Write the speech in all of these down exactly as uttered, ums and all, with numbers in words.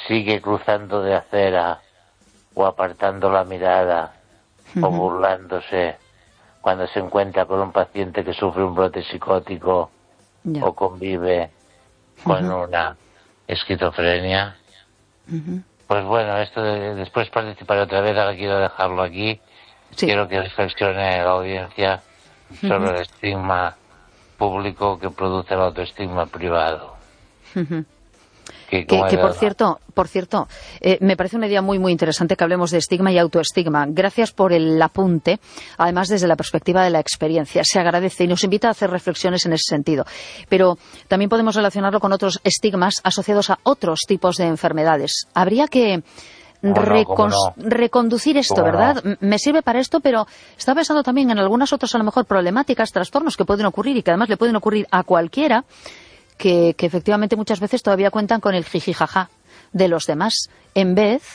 sigue cruzando de acera o apartando la mirada uh-huh. o burlándose cuando se encuentra con un paciente que sufre un brote psicótico yeah. o convive con uh-huh. una esquizofrenia. Uh-huh. Pues bueno, esto de, después participaré otra vez, ahora quiero dejarlo aquí. Sí. Quiero que reflexione la audiencia sobre uh-huh. el estigma público que produce el autoestigma privado. Uh-huh. Que, que, que por cierto, por cierto eh, me parece una idea muy muy interesante que hablemos de estigma y autoestigma. Gracias por el apunte, además desde la perspectiva de la experiencia. Se agradece y nos invita a hacer reflexiones en ese sentido. Pero también podemos relacionarlo con otros estigmas asociados a otros tipos de enfermedades. Habría que no, recon- no. reconducir esto, ¿verdad? No? Me sirve para esto, pero estaba pensando también en algunas otras, a lo mejor, problemáticas, trastornos que pueden ocurrir y que además le pueden ocurrir a cualquiera. Que, que efectivamente muchas veces todavía cuentan con el jijijaja de los demás, en vez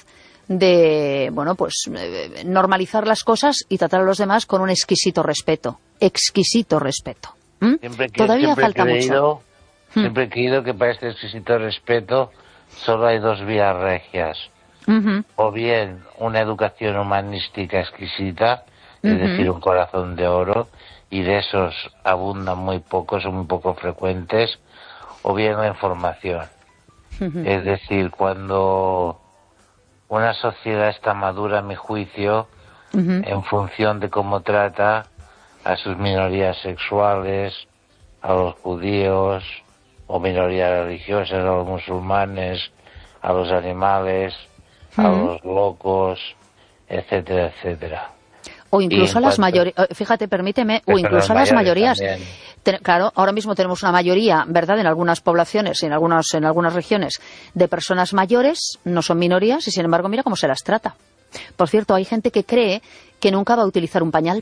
de, bueno, pues eh, normalizar las cosas y tratar a los demás con un exquisito respeto. Exquisito respeto. ¿Mm? Siempre que, todavía siempre falta he creído, mucho. Siempre he creído que para este exquisito respeto solo hay dos vías regias. Uh-huh. O bien una educación humanística exquisita, es uh-huh. decir, un corazón de oro, y de esos abundan muy pocos, son muy poco frecuentes, o bien la información. Uh-huh. Es decir, cuando una sociedad está madura, a mi juicio, uh-huh. en función de cómo trata a sus minorías sexuales, a los judíos, o minorías religiosas, a los musulmanes, a los animales, uh-huh. a los locos, etcétera, etcétera. O incluso a las mayorías, fíjate, permíteme, o incluso a las mayorías. Ten, claro, ahora mismo tenemos una mayoría, ¿verdad?, en algunas poblaciones, en algunas, en algunas regiones, de personas mayores, no son minorías, y sin embargo, mira cómo se las trata. Por cierto, hay gente que cree que nunca va a utilizar un pañal.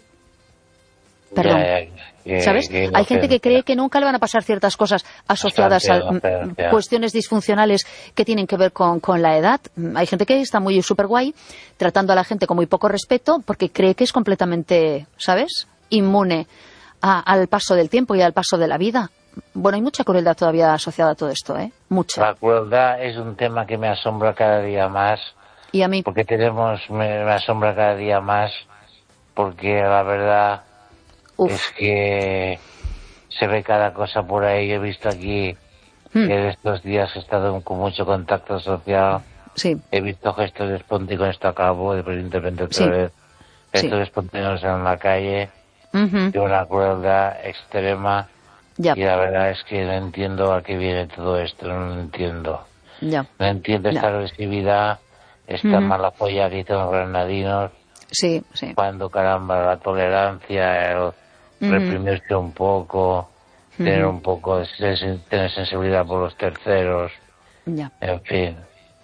Perdón. Ya, ya, ya, ¿sabes? Que hay gente que cree que nunca le van a pasar ciertas cosas asociadas a cuestiones disfuncionales que tienen que ver con, con la edad. Hay gente que está muy súper guay, tratando a la gente con muy poco respeto, porque cree que es completamente, ¿sabes?, inmune a, al paso del tiempo y al paso de la vida. Bueno, hay mucha crueldad todavía asociada a todo esto, ¿eh? Mucha. La crueldad es un tema que me asombra cada día más. Y a mí. Porque tenemos, me, me asombra cada día más, porque la verdad... Uf. Es que se ve cada cosa por ahí. He visto aquí hmm. que en estos días he estado con mucho contacto social. Sí. He visto gestos espontáneos, esto acabo de intervenir otra sí. vez. Gestos sí. espontáneos en la calle, uh-huh. de una crueldad extrema. Ya. Y la verdad es que no entiendo a qué viene todo esto, no lo entiendo. Ya. No entiendo esta ya. agresividad, esta uh-huh. mala folla que hizo los granadinos. Sí, sí. Cuando, caramba, la tolerancia, el Uh-huh. reprimirse un poco, uh-huh. tener un poco de tener sensibilidad por los terceros, ya. en fin.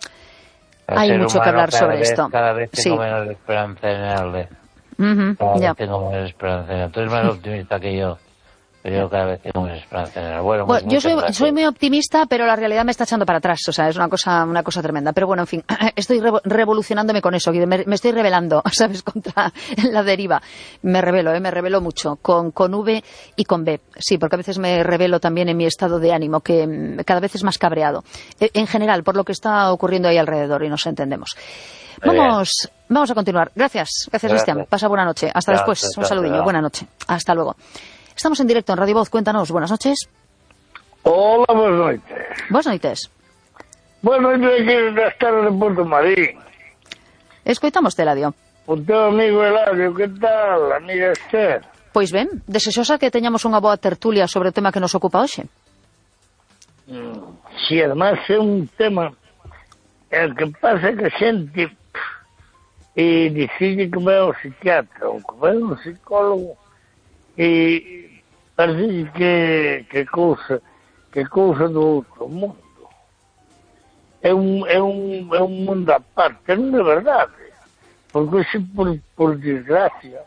El Hay mucho humano, que hablar sobre vez, esto. Cada vez tengo sí. menos esperanza en él. Uh-huh. Cada ya. vez tengo menos esperanza en él. Tú eres más optimista que yo. Pero yo cada vez tengo más esperanza en él. Bueno, bueno pues yo soy, soy muy optimista, pero la realidad me está echando para atrás. O sea, es una cosa una cosa tremenda. Pero bueno, en fin, estoy revo- revolucionándome con eso. Me, me estoy rebelando, ¿sabes?, contra la deriva. Me rebelo, ¿eh? Me rebelo mucho. Con, con V y con B. Sí, porque a veces me rebelo también en mi estado de ánimo, que cada vez es más cabreado. En general, por lo que está ocurriendo ahí alrededor, y nos entendemos. Vamos, vamos a continuar. Gracias. Gracias, Cristian. Pasa buena noche. Hasta Gracias, después. Un saludillo. Buena noche. Hasta luego. Estamos en directo en Radio Voz. Cuéntanos. Buenas noches. Hola, buenas noches. Buenas noches. Buenas noches, aquí das tardes de Porto Marín. Escoitamos Eladio. O teu amigo Eladio, que tal, amiga Esther? Pois ben, deseosa que teñamos unha boa tertulia sobre o tema que nos ocupa hoxe. Mm, si, además é un tema el que pasa que a xente e dicille que vai ao psiquiatra ou que vai ao psicólogo e parece que que cousa que cousa do outro mundo. É un, é un, é un mundo a parte, non é verdade, porque se por, por desgracia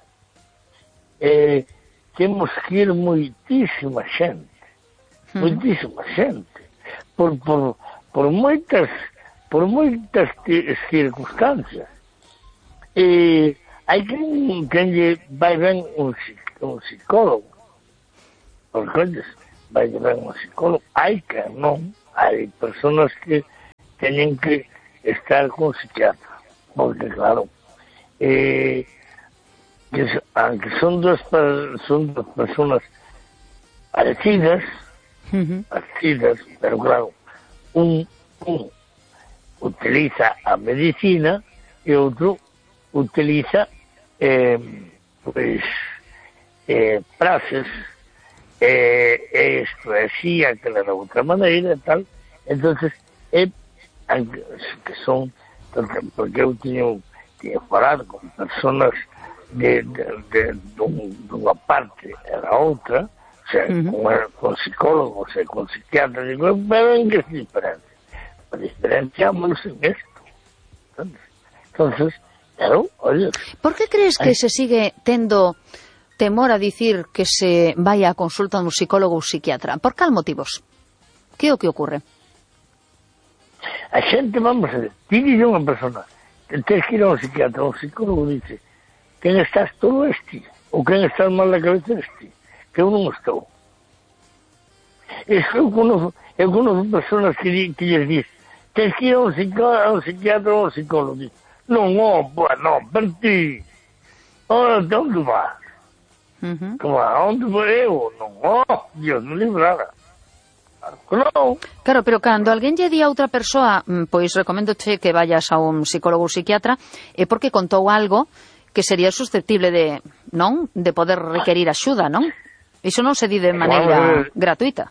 eh, temos que ir moitísima xente, mm. moitísima xente, por, por, por moitas por moitas circunstancias. E hai quen, quen lle vai ben un, un psicólogo, porque vai ben un psicólogo, hai que non, hai personas que teñen que estar con psiquiatra, porque claro, eh, que, aunque son dos, son dos personas parecidas, uh-huh. parecidas, pero claro, un, un utiliza a medicina y otro utiliza eh, pues eh, frases, eh, esto así, aquella de otra manera, tal. Entonces, eh, que son, porque yo tengo que hablar con personas de, de, de, de una parte a la otra, o sea, uh-huh. con, con psicólogos, o sea, con psiquiatras, digo, pero ¿en qué es diferente? Pues diferenciamos en esto. Entonces, claro, oye... Por que crees que ay, se sigue tendo temor a dicir que se vaya a consulta dun psicólogo ou psiquiatra? Por cal motivos? Que é o que ocurre? A xente, vamos a ver, tiene unha persona, tens que ir a un psiquiatra, un psicólogo dice, quen estás todo este, ou quen estás mal da cabeza este, que eu non estou. Eu conozco, eu conozco personas que, que lles diz, tens que ir a un, a un psiquiatra ou a un psicólogo, dice, non, oh, pues, non, per ti, oh, de onde vas? Uh-huh. Como, a onde vou eu? Non, oh, Dios, non librara. No. Claro, pero cando alguén lle di a outra persoa, pois recoméndoche que vayas a un psicólogo ou psiquiatra, é porque contou algo que sería susceptible de, non, de poder requerir axuda, non? Iso non se di de maneira gratuita.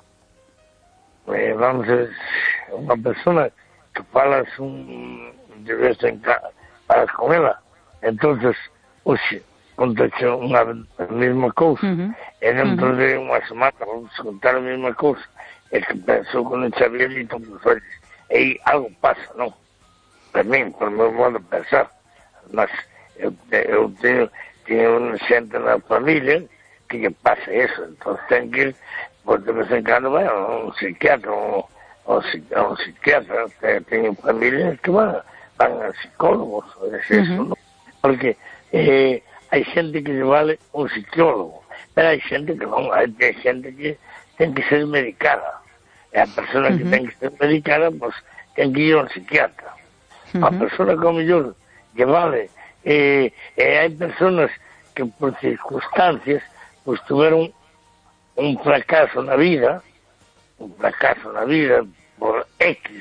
Eh, vamos a ver, unha persona que falas un de vez en cada, falas con ela, entonces, oxe, contaxe unha mesma cousa, uh-huh. e dentro uh-huh. de unha semana vamos a contar a mesma cousa, é que pensou que non sabía dito pues, e algo pasa, non? Para mí, por meu modo de pensar. Mas eu, eu teño, teño unha xente na familia que lle pasa eso, entón ten que ir, por de vez en cando vai a un psiquiatra, ou un psiquiatra, teño familias que van, van a psicólogos, ou é eso, uh-huh. non? Porque eh, hai xente que lle vale un psicólogo, pero hai xente que non, hai xente que ten que ser medicada. E a persona que uh-huh. ten que ser medicada, pois, ten que ir a un psiquiatra. Uh-huh. A persona como yo, que vale, eh, eh, hai personas que por circunstancias, pois, tuveron un fracaso na vida, un fracaso na vida por X,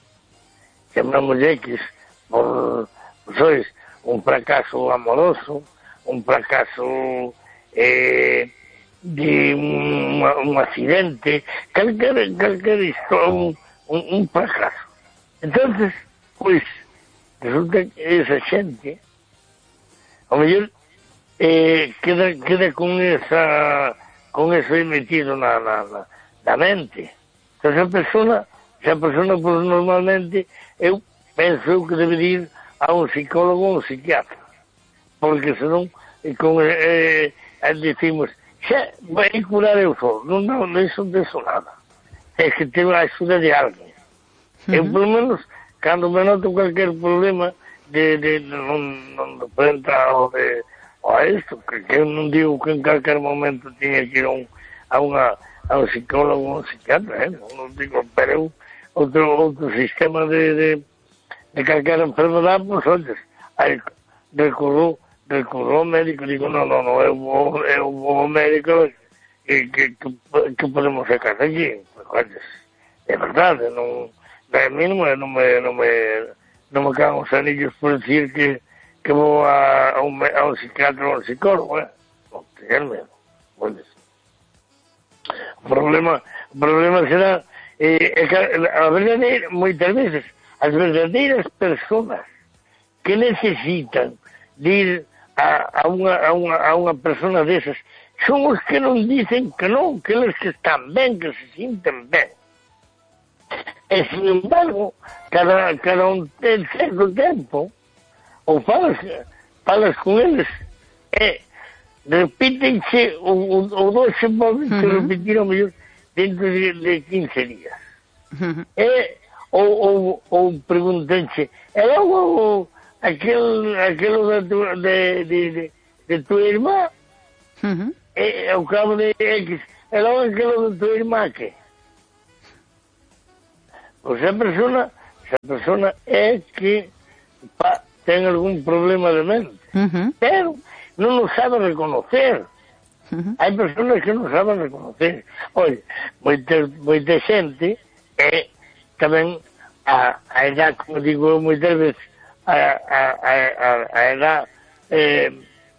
chamamos X, por, sois, un fracaso amoroso, un fracaso... Eh, de un, un accidente, calquer, calquer historia, un, un, un fracaso. Entonces, pues, resulta que esa xente, a mellor, eh, queda, queda con esa, con eso aí metido na, na, na, na mente. Entonces, esa persona, esa persona, pues, normalmente, eu penso que debe ir a un psicólogo ou un psiquiatra, porque senón, con, eh, eh, decimos, xa, vai curar eu só. Non, non, non, iso de eso nada. É que tengo a axuda de alguén. Uh-huh. Eu, por menos, cando me noto cualquier problema de, de, de non, non de frente ao de, a isto, que, que eu non digo que en calquer momento tiña que ir a un, a unha, a un psicólogo ou un psiquiatra, eh? non digo, pero eu, outro, outro sistema de, de, de calquer enfermedade, pois, olles, aí recorrou recorreu ao médico, digo, non, non, non, eu vou, eu vou ao médico e que, que, que podemos sacar daqui, pues, é verdade, non, a mí non me, non me, non me, non me caen os anillos por decir que, que vou a, a, un, a un psiquiatra ou a un psicólogo, eh, non, tener medo, pues, o problema, o problema será, eh, é que a verdadeira, moitas veces, as verdadeiras personas que necesitan de ir a, a, unha, a, unha, a unha persona desas son os que non dicen que non, que eles que están ben, que se sinten ben. E, sin embargo, cada, cada un ten certo tempo, ou falas, falas con eles, e repítense, ou, ou doce modos que uh-huh. repetiron mellor dentro de, de quince días. Uh-huh. E, ou, ou, ou preguntense, e logo... aquel aquelo de tu, de, de, de, de tu irmá uh-huh. e, ao cabo de X e logo aquelo de tu irmá que pois a persona esa persona é que pa, ten algún problema de mente. Uh-huh. Pero non o sabe reconocer. Uh-huh. Hai personas que non saben reconocer. Oye, moita, moita xente é tamén a, a edad, como digo moitas veces, a, a, a, a, a edad eh,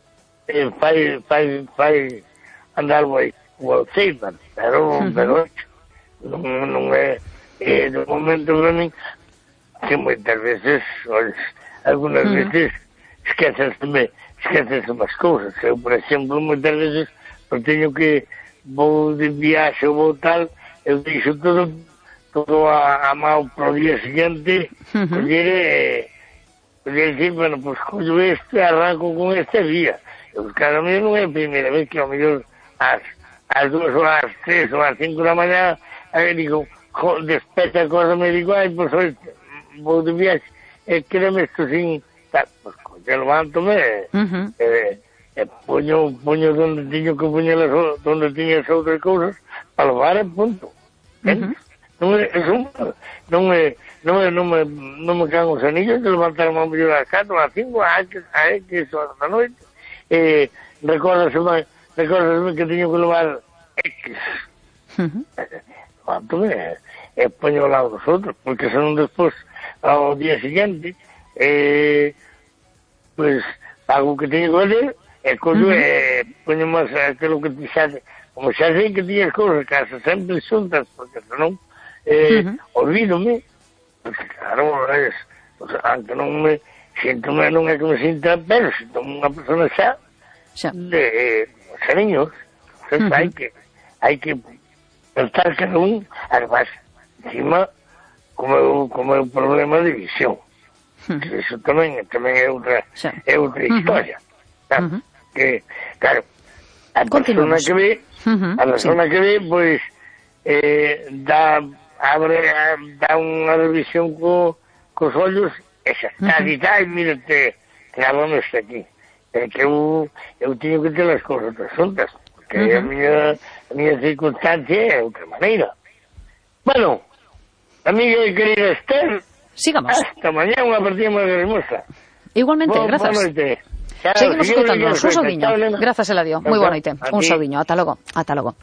eh, fai, fai, fai andar moi o Alzheimer, pero, uh-huh. pero non, non é, é de momento para mí que moitas veces, oye, algunas uh-huh. veces esquecesme, esquecesme as cousas. Eu, por exemplo, moitas veces, eu teño que vou de viaxe ou vou tal, eu deixo todo todo a, a mão para o día seguinte, uh-huh. coller e coller decir, bueno, pues collo este, arranco con este día. Eu, cada vez non é a primeira vez que ao mellor ás, ás dúas ou ás tres ou ás cinco da mañá, aí digo, despeta a cosa, me digo, ai, pues hoy vou de viaxe, e quereme isto sin, tal, pues coller, levántome, uh-huh. e, e poño, poño donde tiño que poñer as, donde tiña as outras cousas, para levar e punto. Uh-huh. Non é, non é, non é, non me, non me caen os anillos de levantar a mão mellor ás catro, ás cinco, ás X horas da noite, e recordaseme, recordaseme que teño que levar X. Uh-huh. Levántome e, e poño ao lado dos outros, porque senón despois, ao día seguinte, eh, pues, pago o que teño que fazer, e collo uh-huh. e poño máis aquilo que xa, como xa sei que tiñas cousas casa sempre xuntas, porque senón eh, uh-huh. olvídome, porque claro, es, pues, aunque non me sinto, non é que me sinta, pero sinto unha persona xa xa de xa niños, entonces uh-huh. hai que hai que pensar cada un, además, encima, como, como é un problema de visión, uh-huh. que iso tamén, tamén é outra xa. é outra historia, uh-huh. claro, uh-huh. que, claro, a persona que ve, uh-huh. a persona sí. que ve, pois, pues, eh, dá abre, dá unha revisión co, cos ollos e xa está, uh-huh. e tal, mírate, clavame este aquí. É que eu, eu teño que ter as cousas resoltas, porque uh-huh. a miña a miña circunstancia é outra maneira. Bueno, amiga e querida Esther, sigamos. Hasta mañá, unha partida moi hermosa. Igualmente, Bo, gracias. Boa noite. Chao, seguimos escutándonos. Un saudiño. Gracias, Eladio. Moi boa noite. Un saudiño. Ata logo. Ata logo.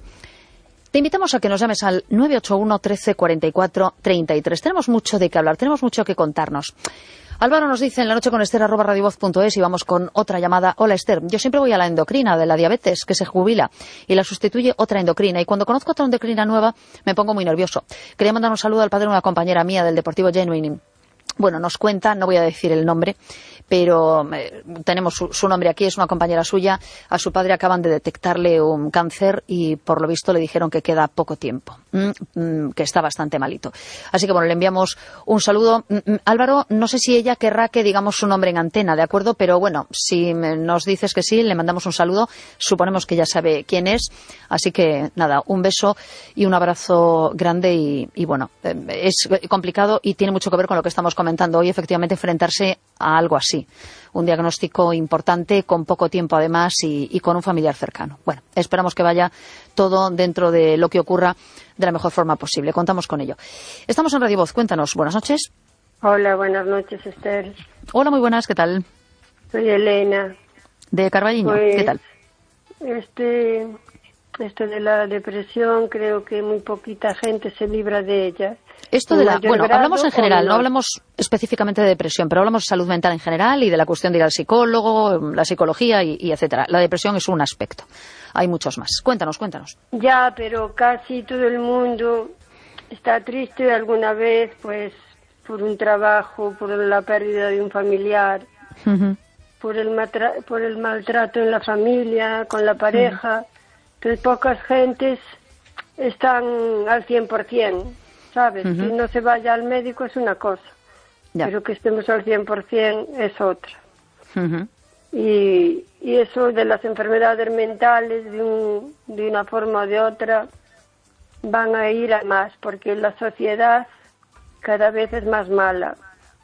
Te invitamos a que nos llames al nueve ocho uno, trece, cuarenta y cuatro, treinta y tres. Tenemos mucho de qué hablar, tenemos mucho que contarnos. Álvaro nos dice en la noche con Esther arroba radiovoz punto es y vamos con otra llamada. Hola Esther, yo siempre voy a la endocrina de la diabetes que se jubila y la sustituye otra endocrina y cuando conozco otra endocrina nueva me pongo muy nervioso. Quería mandar un saludo al padre de una compañera mía del Deportivo Genuine. Bueno, nos cuenta, no voy a decir el nombre, pero eh, tenemos su, su nombre aquí, es una compañera suya. A su padre acaban de detectarle un cáncer y por lo visto le dijeron que queda poco tiempo, mm, mm, que está bastante malito. Así que bueno, le enviamos un saludo. Mm, mm, Álvaro, no sé si ella querrá que digamos su nombre en antena, ¿de acuerdo? Pero bueno, si nos dices que sí, le mandamos un saludo. Suponemos que ya sabe quién es. Así que nada, un beso y un abrazo grande y, y bueno, eh, es complicado y tiene mucho que ver con lo que estamos comentando hoy, efectivamente, enfrentarse a algo así. Un diagnóstico importante, con poco tiempo además y, y con un familiar cercano. Bueno, esperamos que vaya todo dentro de lo que ocurra de la mejor forma posible. Contamos con ello. Estamos en Radio Voz. Cuéntanos. Buenas noches. Hola, buenas noches, Esther. Hola, muy buenas. ¿Qué tal? Soy Elena. De Carballiño. Pues, ¿qué tal? Este, esto de la depresión, creo que muy poquita gente se libra de ella. Esto de la, bueno, hablamos en general, no hablamos específicamente de depresión, pero hablamos de salud mental en general y de la cuestión de ir al psicólogo, la psicología y, y etcétera. La depresión es un aspecto. Hay muchos más. Cuéntanos, cuéntanos. Ya, pero casi todo el mundo está triste alguna vez, pues, por un trabajo, por la pérdida de un familiar, uh-huh. por el matra- por el maltrato en la familia, con la pareja. Uh-huh. Entonces, pocas gentes están al cien por ciento. ¿Sabes? Uh-huh. Que no se vaya al médico es una cosa, ya. Pero que estemos al cien por ciento es otra. Uh-huh. Y, y eso de las enfermedades mentales, de, un, de una forma o de otra, van a ir a más, porque la sociedad cada vez es más mala.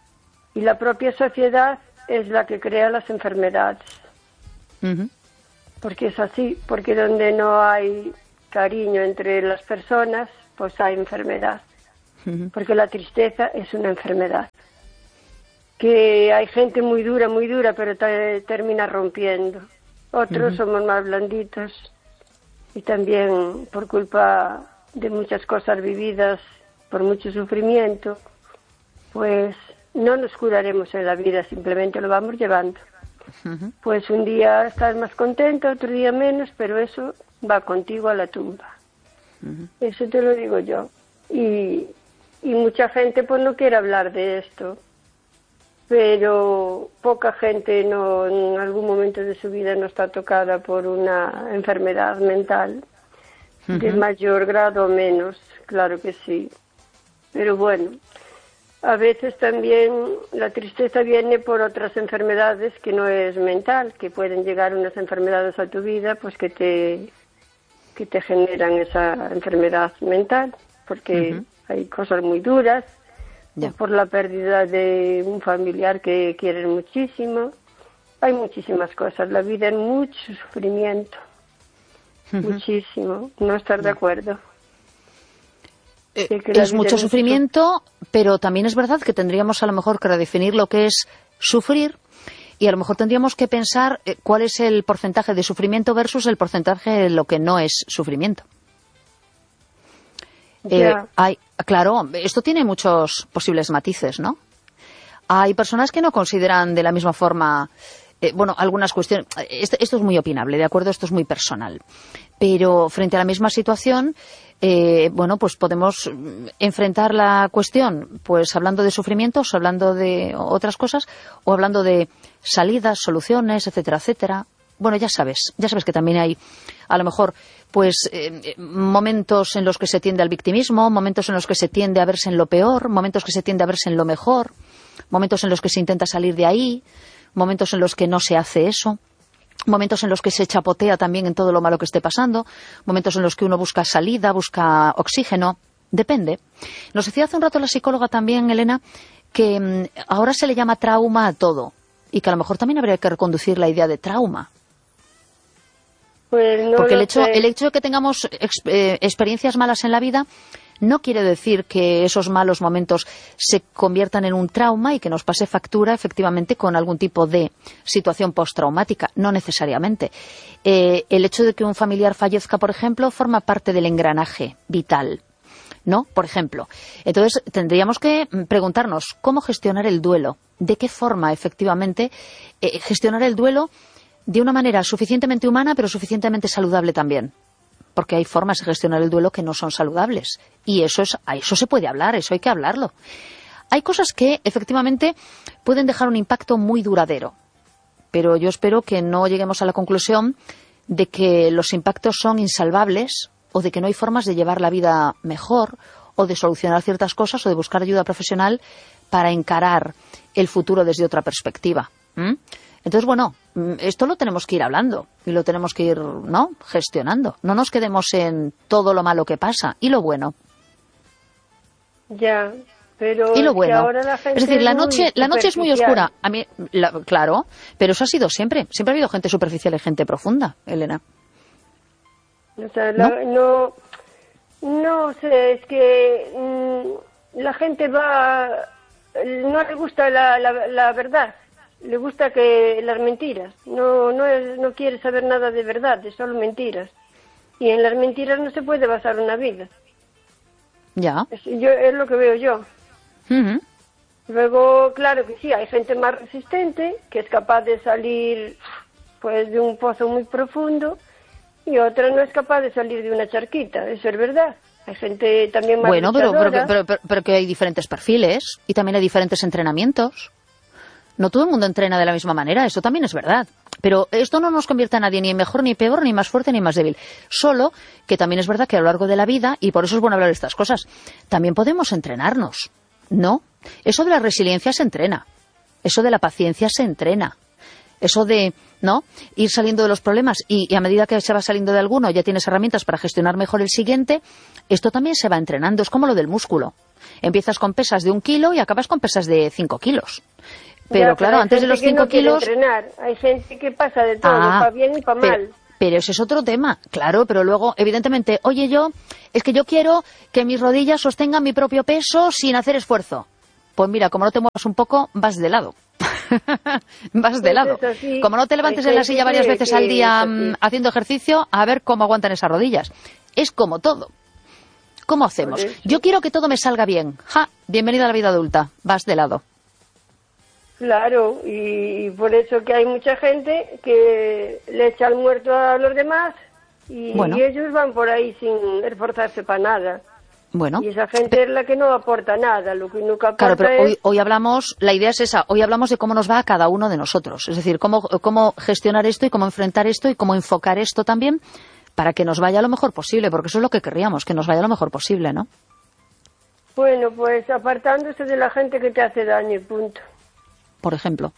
Y la propia sociedad es la que crea las enfermedades. Uh-huh. Porque es así, porque donde no hay cariño entre las personas, pues hay enfermedad. Uh-huh. Porque la tristeza es una enfermedad. Que hay gente muy dura, muy dura, pero te, termina rompiendo. Otros uh-huh. somos más blanditos. Y también por culpa de muchas cosas vividas, por mucho sufrimiento, pues no nos curaremos en la vida, simplemente lo vamos llevando. Uh-huh. Pues un día estás más contento, otro día menos, pero eso va contigo a la tumba. Uh-huh. Eso te lo digo yo. Y, y mucha gente pues no quiere hablar de esto, pero poca gente no en algún momento de su vida no está tocada por una enfermedad mental, uh-huh. de mayor grado o menos, claro que sí. Pero bueno, a veces también la tristeza viene por otras enfermedades que no es mental, que pueden llegar unas enfermedades a tu vida pues que te que te generan esa enfermedad mental, porque uh-huh. hay cosas muy duras, yeah. por la pérdida de un familiar que quieren muchísimo. Hay muchísimas cosas, la vida es mucho sufrimiento, uh-huh. muchísimo, no estar yeah. de acuerdo. Eh, es mucho sufrimiento, pero también es verdad que tendríamos a lo mejor que redefinir lo que es sufrir y a lo mejor tendríamos que pensar eh, cuál es el porcentaje de sufrimiento versus el porcentaje de lo que no es sufrimiento. Eh, hay, claro, esto tiene muchos posibles matices, ¿no? Hay personas que no consideran de la misma forma, eh, bueno, algunas cuestiones. Esto, esto es muy opinable, ¿de acuerdo? Esto es muy personal. Pero frente a la misma situación, eh, bueno, pues podemos enfrentar la cuestión, pues hablando de sufrimientos, hablando de otras cosas, o hablando de salidas, soluciones, etcétera, etcétera. Bueno, ya sabes, ya sabes que también hay, a lo mejor, pues eh, momentos en los que se tiende al victimismo, momentos en los que se tiende a verse en lo peor, momentos que se tiende a verse en lo mejor, momentos en los que se intenta salir de ahí, momentos en los que no se hace eso, momentos en los que se chapotea también en todo lo malo que esté pasando, momentos en los que uno busca salida, busca oxígeno, depende. Nos decía hace un rato la psicóloga también, Elena, que mmm, ahora se le llama trauma a todo y que a lo mejor también habría que reconducir la idea de trauma. Pues no Porque el hecho, sé. el hecho de que tengamos ex, eh, experiencias malas en la vida no quiere decir que esos malos momentos se conviertan en un trauma y que nos pase factura efectivamente con algún tipo de situación postraumática. No necesariamente. Eh, el hecho de que un familiar fallezca, por ejemplo, forma parte del engranaje vital, ¿no? Por ejemplo. Entonces tendríamos que preguntarnos cómo gestionar el duelo. ¿De qué forma efectivamente eh, gestionar el duelo de una manera suficientemente humana pero suficientemente saludable también? Porque hay formas de gestionar el duelo que no son saludables. Y eso es, a eso se puede hablar, eso hay que hablarlo. Hay cosas que efectivamente pueden dejar un impacto muy duradero. Pero yo espero que no lleguemos a la conclusión de que los impactos son insalvables o de que no hay formas de llevar la vida mejor o de solucionar ciertas cosas o de buscar ayuda profesional para encarar el futuro desde otra perspectiva. ¿Mm? Entonces, bueno, esto lo tenemos que ir hablando y lo tenemos que ir, ¿no?, gestionando. No nos quedemos en todo lo malo que pasa y lo bueno. Ya, pero y lo bueno. ahora la gente es decir, la es noche, la noche es muy oscura. A mí, la, claro, pero eso ha sido siempre. Siempre ha habido gente superficial y gente profunda, Elena. O sea, la, no, no sé, es que mmm, la gente va, no le gusta la, la, la verdad. Le gusta que las mentiras, no no es, no quiere saber nada de verdad, es solo mentiras. Y en las mentiras no se puede basar una vida. Ya. Es, yo, es lo que veo yo. Uh-huh. Luego, claro que sí, hay gente más resistente, que es capaz de salir pues de un pozo muy profundo, y otra no es capaz de salir de una charquita, eso es verdad. Hay gente también más Bueno, pero, pero, pero, pero, pero que hay diferentes perfiles, y también hay diferentes entrenamientos. No todo el mundo entrena de la misma manera, eso también es verdad. Pero esto no nos convierte a nadie ni mejor, ni peor, ni más fuerte, ni más débil. Solo que también es verdad que a lo largo de la vida, y por eso es bueno hablar de estas cosas, también podemos entrenarnos, ¿no? Eso de la resiliencia se entrena. Eso de la paciencia se entrena. Eso de, ¿no?, ir saliendo de los problemas y, y a medida que se va saliendo de alguno ya tienes herramientas para gestionar mejor el siguiente, esto también se va entrenando. Es como lo del músculo. Empiezas con pesas de un kilo y acabas con pesas de cinco kilos. Pero ya, claro, pero antes de los cinco no kilos... Entrenar. Hay gente que pasa de todo, ah, para bien y para mal. Pero ese es otro tema, claro, pero luego, evidentemente, oye, yo, es que yo quiero que mis rodillas sostengan mi propio peso sin hacer esfuerzo. Pues mira, como no te muevas un poco, vas de lado. Vas de lado. Como no te levantes en la silla varias veces al día haciendo ejercicio, a ver cómo aguantan esas rodillas. Es como todo. ¿Cómo hacemos? Yo quiero que todo me salga bien. Ja, bienvenida a la vida adulta. Vas de lado. Claro, y por eso que hay mucha gente que le echa el muerto a los demás y, bueno. y ellos van por ahí sin esforzarse para nada. Bueno. Y esa gente es la que no aporta nada, lo que nunca aporta. Claro, pero es... hoy, hoy hablamos, la idea es esa, hoy hablamos de cómo nos va a cada uno de nosotros. Es decir, cómo, cómo gestionar esto y cómo enfrentar esto y cómo enfocar esto también para que nos vaya lo mejor posible, porque eso es lo que querríamos, que nos vaya lo mejor posible, ¿no? Bueno, pues apartándose de la gente que te hace daño y punto. Por ejemplo.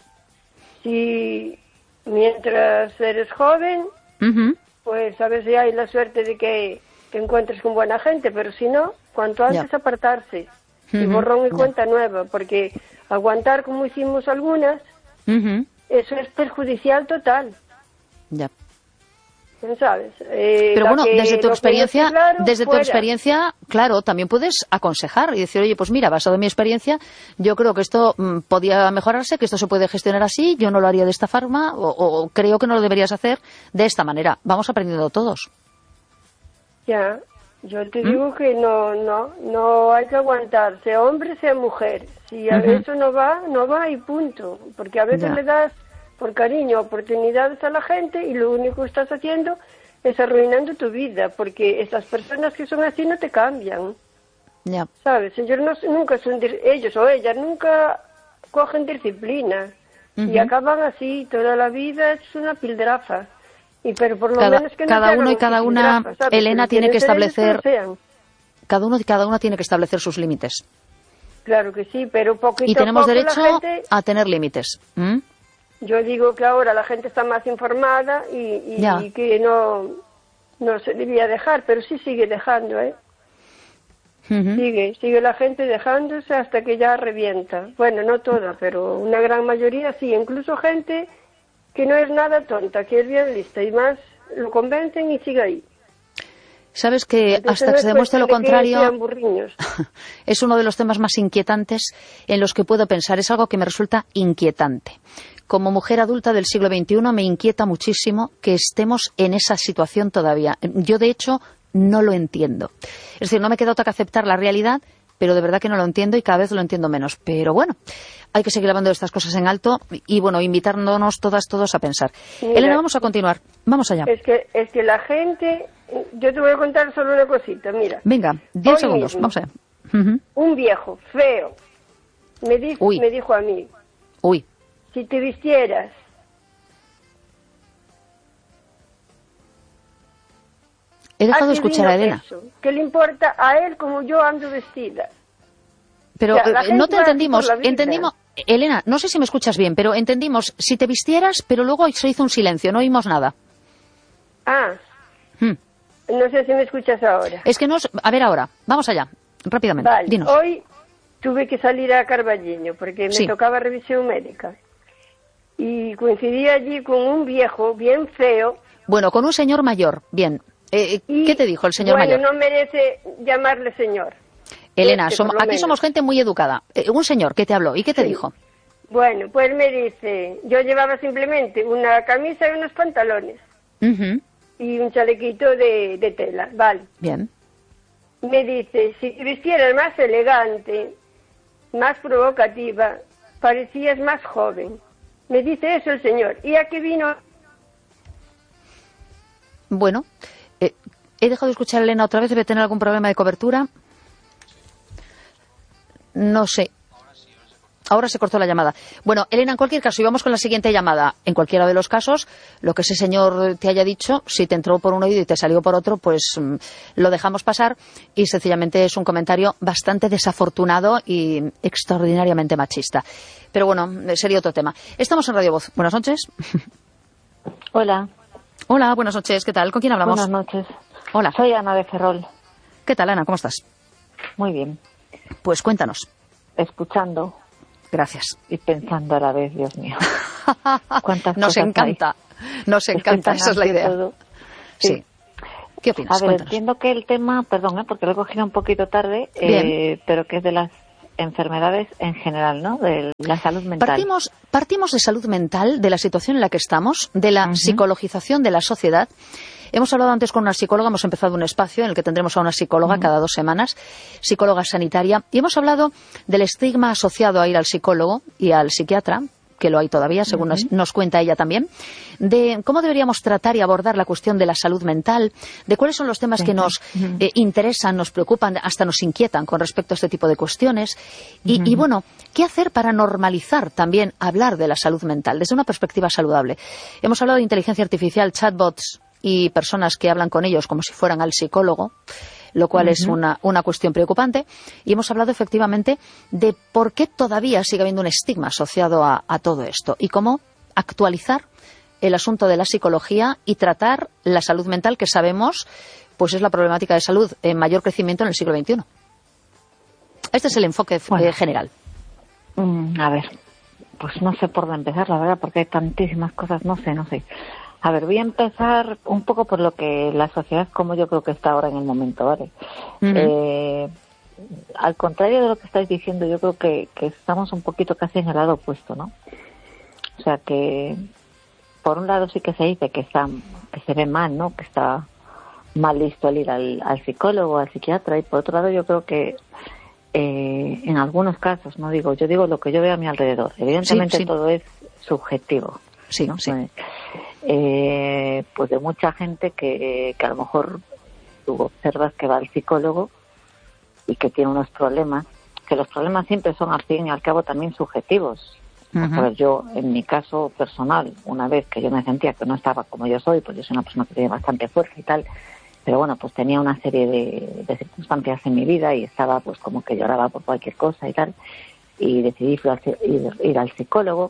Si mientras eres joven, uh-huh. pues a ver si hay la suerte de que te encuentres con buena gente, pero si no, cuanto antes ya. apartarse, uh-huh. y borrón y ya. cuenta nueva, porque aguantar como hicimos algunas, uh-huh. eso es perjudicial total. Ya. ¿Sabes? Eh, pero bueno, desde tu experiencia, claro, desde fuera. tu experiencia, claro, también puedes aconsejar y decir, oye, pues mira, basado en mi experiencia, yo creo que esto mmm, podía mejorarse, que esto se puede gestionar así, yo no lo haría de esta forma, o, o creo que no lo deberías hacer de esta manera. Vamos aprendiendo todos. Ya, yo te ¿Mm? digo que no, no, no hay que aguantar, sea hombre, sea mujer. Si a uh-huh. eso no va, no va y punto. Porque a veces ya. le das por cariño oportunidades a la gente y lo único que estás haciendo es arruinando tu vida, porque estas personas que son así no te cambian. Ya. ¿Sabes? Ellos no, nunca son, ellos o ellas nunca cogen disciplina uh-huh. y acaban así toda la vida, es una pildrafa. Y pero por lo cada, menos que no cada uno y cada una, ¿sabes? Elena tiene que establecer, cada uno y cada una tiene que establecer sus límites. Claro que sí, pero poquito y tenemos a poco derecho la gente... a tener límites. ¿Mm? Yo digo que ahora la gente está más informada y, y, y que no, no se debía dejar, pero sí sigue dejando, ¿eh? Uh-huh. Sigue, sigue la gente dejándose hasta que ya revienta. Bueno, no toda, pero una gran mayoría sí, incluso gente que no es nada tonta, que es bien lista y más lo convencen y sigue ahí. Sabes que Entonces, hasta no que se demuestre lo contrario es uno de los temas más inquietantes en los que puedo pensar, es algo que me resulta inquietante. Como mujer adulta del siglo veintiuno me inquieta muchísimo que estemos en esa situación todavía. Yo, de hecho, no lo entiendo. Es decir, no me queda otra que aceptar la realidad, pero de verdad que no lo entiendo y cada vez lo entiendo menos. Pero bueno, hay que seguir hablando de estas cosas en alto y, bueno, invitándonos todas, todos a pensar. Mira, Elena, vamos a continuar. Vamos allá. Es que, es que la gente... Yo te voy a contar solo una cosita, mira. Venga, diez segundos, mismo, vamos allá. Uh-huh. Un viejo feo me, di, me dijo a mí... Uy. Si te vistieras... He dejado de escuchar a Elena. Eso, ¿qué le importa a él como yo ando vestida? Pero o sea, no te entendimos. Entendimos, Elena, no sé si me escuchas bien, pero entendimos si te vistieras, pero luego se hizo un silencio, no oímos nada. Ah. Hmm. No sé si me escuchas ahora. Es que no... A ver ahora, vamos allá, rápidamente. Vale. Dinos. Hoy tuve que salir a Carballiño porque me sí. tocaba revisión médica. Y coincidí allí con un viejo bien feo. Bueno, con un señor mayor, bien. Eh, y, ¿Qué te dijo el señor bueno, mayor? Bueno, no merece llamarle señor. Elena, este, somos, aquí menos. somos gente muy educada. Eh, un señor, ¿qué te habló? ¿Y qué te sí. dijo? Bueno, pues me dice, yo llevaba simplemente una camisa y unos pantalones. Uh-huh. Y un chalequito de, de tela, vale. Bien. Me dice, si te vistieras más elegante, más provocativa, parecías más joven. Me dice eso el señor. ¿Y a qué vino? Bueno, eh, he dejado de escuchar a Elena otra vez, debe tener algún problema de cobertura. No sé. Ahora se cortó la llamada. Bueno, Elena, en cualquier caso, y vamos con la siguiente llamada. En cualquiera de los casos, lo que ese señor te haya dicho, si te entró por un oído y te salió por otro, pues mmm, lo dejamos pasar. Y sencillamente es un comentario bastante desafortunado y extraordinariamente machista. Pero bueno, sería otro tema. Estamos en Radio Voz. Buenas noches. Hola. Hola, buenas noches. ¿Qué tal? ¿Con quién hablamos? Buenas noches. Hola. Soy Ana de Ferrol. ¿Qué tal, Ana? ¿Cómo estás? Muy bien. Pues cuéntanos. Escuchando. Gracias. Y pensando a la vez, Dios mío. ¿Cuántas Nos cosas encanta. hay? Nos encanta, esa es la idea. Todo, sí. sí. ¿Qué opinas? A ver, Cuéntanos. entiendo que el tema, perdón, ¿eh? porque lo he cogido un poquito tarde, eh, pero que es de las enfermedades en general, ¿no? De la salud mental. Partimos, partimos de salud mental, de la situación en la que estamos, de la uh-huh. psicologización de la sociedad. Hemos hablado antes con una psicóloga, hemos empezado un espacio en el que tendremos a una psicóloga uh-huh. cada dos semanas, psicóloga sanitaria, y hemos hablado del estigma asociado a ir al psicólogo y al psiquiatra, que lo hay todavía, según uh-huh. nos, nos cuenta ella también, de cómo deberíamos tratar y abordar la cuestión de la salud mental, de cuáles son los temas uh-huh. que nos uh-huh. eh, interesan, nos preocupan, hasta nos inquietan con respecto a este tipo de cuestiones. Y, uh-huh. y bueno, ¿qué hacer para normalizar también hablar de la salud mental desde una perspectiva saludable? Hemos hablado de inteligencia artificial, chatbots y personas que hablan con ellos como si fueran al psicólogo, lo cual uh-huh. es una, una cuestión preocupante. Y hemos hablado efectivamente de por qué todavía sigue habiendo un estigma asociado a, a todo esto y cómo actualizar el asunto de la psicología y tratar la salud mental, que sabemos pues es la problemática de salud en mayor crecimiento en el siglo veintiuno. Este es el enfoque bueno, eh, general. Mm, a ver, pues no sé por dónde empezar, la verdad, porque hay tantísimas cosas, no sé, no sé. A ver, voy a empezar un poco por lo que la sociedad, como yo creo que está ahora en el momento, ¿vale? Uh-huh. Eh, al contrario de lo que estáis diciendo, yo creo que, que estamos un poquito casi en el lado opuesto, ¿no? O sea que, por un lado sí que se dice que está, que se ve mal, ¿no? Que está mal visto el ir al, al psicólogo, al psiquiatra, y por otro lado yo creo que eh, en algunos casos, no digo, yo digo lo que yo veo a mi alrededor. Evidentemente sí, sí. todo es subjetivo. Sí, ¿no? sí. Pues, eh, pues de mucha gente que, que a lo mejor tú observas que va al psicólogo y que tiene unos problemas, que los problemas siempre son al fin y al cabo también subjetivos. Uh-huh. A ver, yo en mi caso personal, una vez que yo me sentía que no estaba como yo soy, pues yo soy una persona que tiene bastante fuerza y tal, pero bueno, pues tenía una serie de, de circunstancias en mi vida y estaba pues como que lloraba por cualquier cosa y tal, y decidí ir al, ir, ir al psicólogo.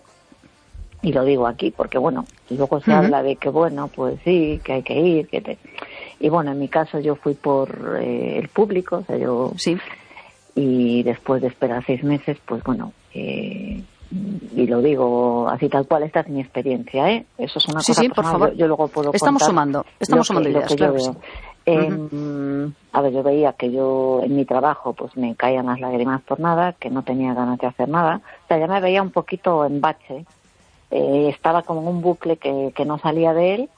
Y lo digo aquí porque, bueno, luego se uh-huh. habla de que, bueno, pues sí, que hay que ir, que te... Y bueno, en mi caso yo fui por eh, el público, o sea, yo... Sí. Y después de esperar seis meses, pues bueno, eh, y lo digo así tal cual, esta es mi experiencia, ¿eh? Eso es una sí, cosa sí, personal, por favor. Yo, yo luego puedo estamos contar sumando, estamos que, sumando ideas, claro. Sí. Eh, uh-huh. A ver, yo veía que yo en mi trabajo pues me caían las lágrimas por nada, que no tenía ganas de hacer nada, o sea, ya me veía un poquito en bache. Eh, estaba como en un bucle que, que no salía de él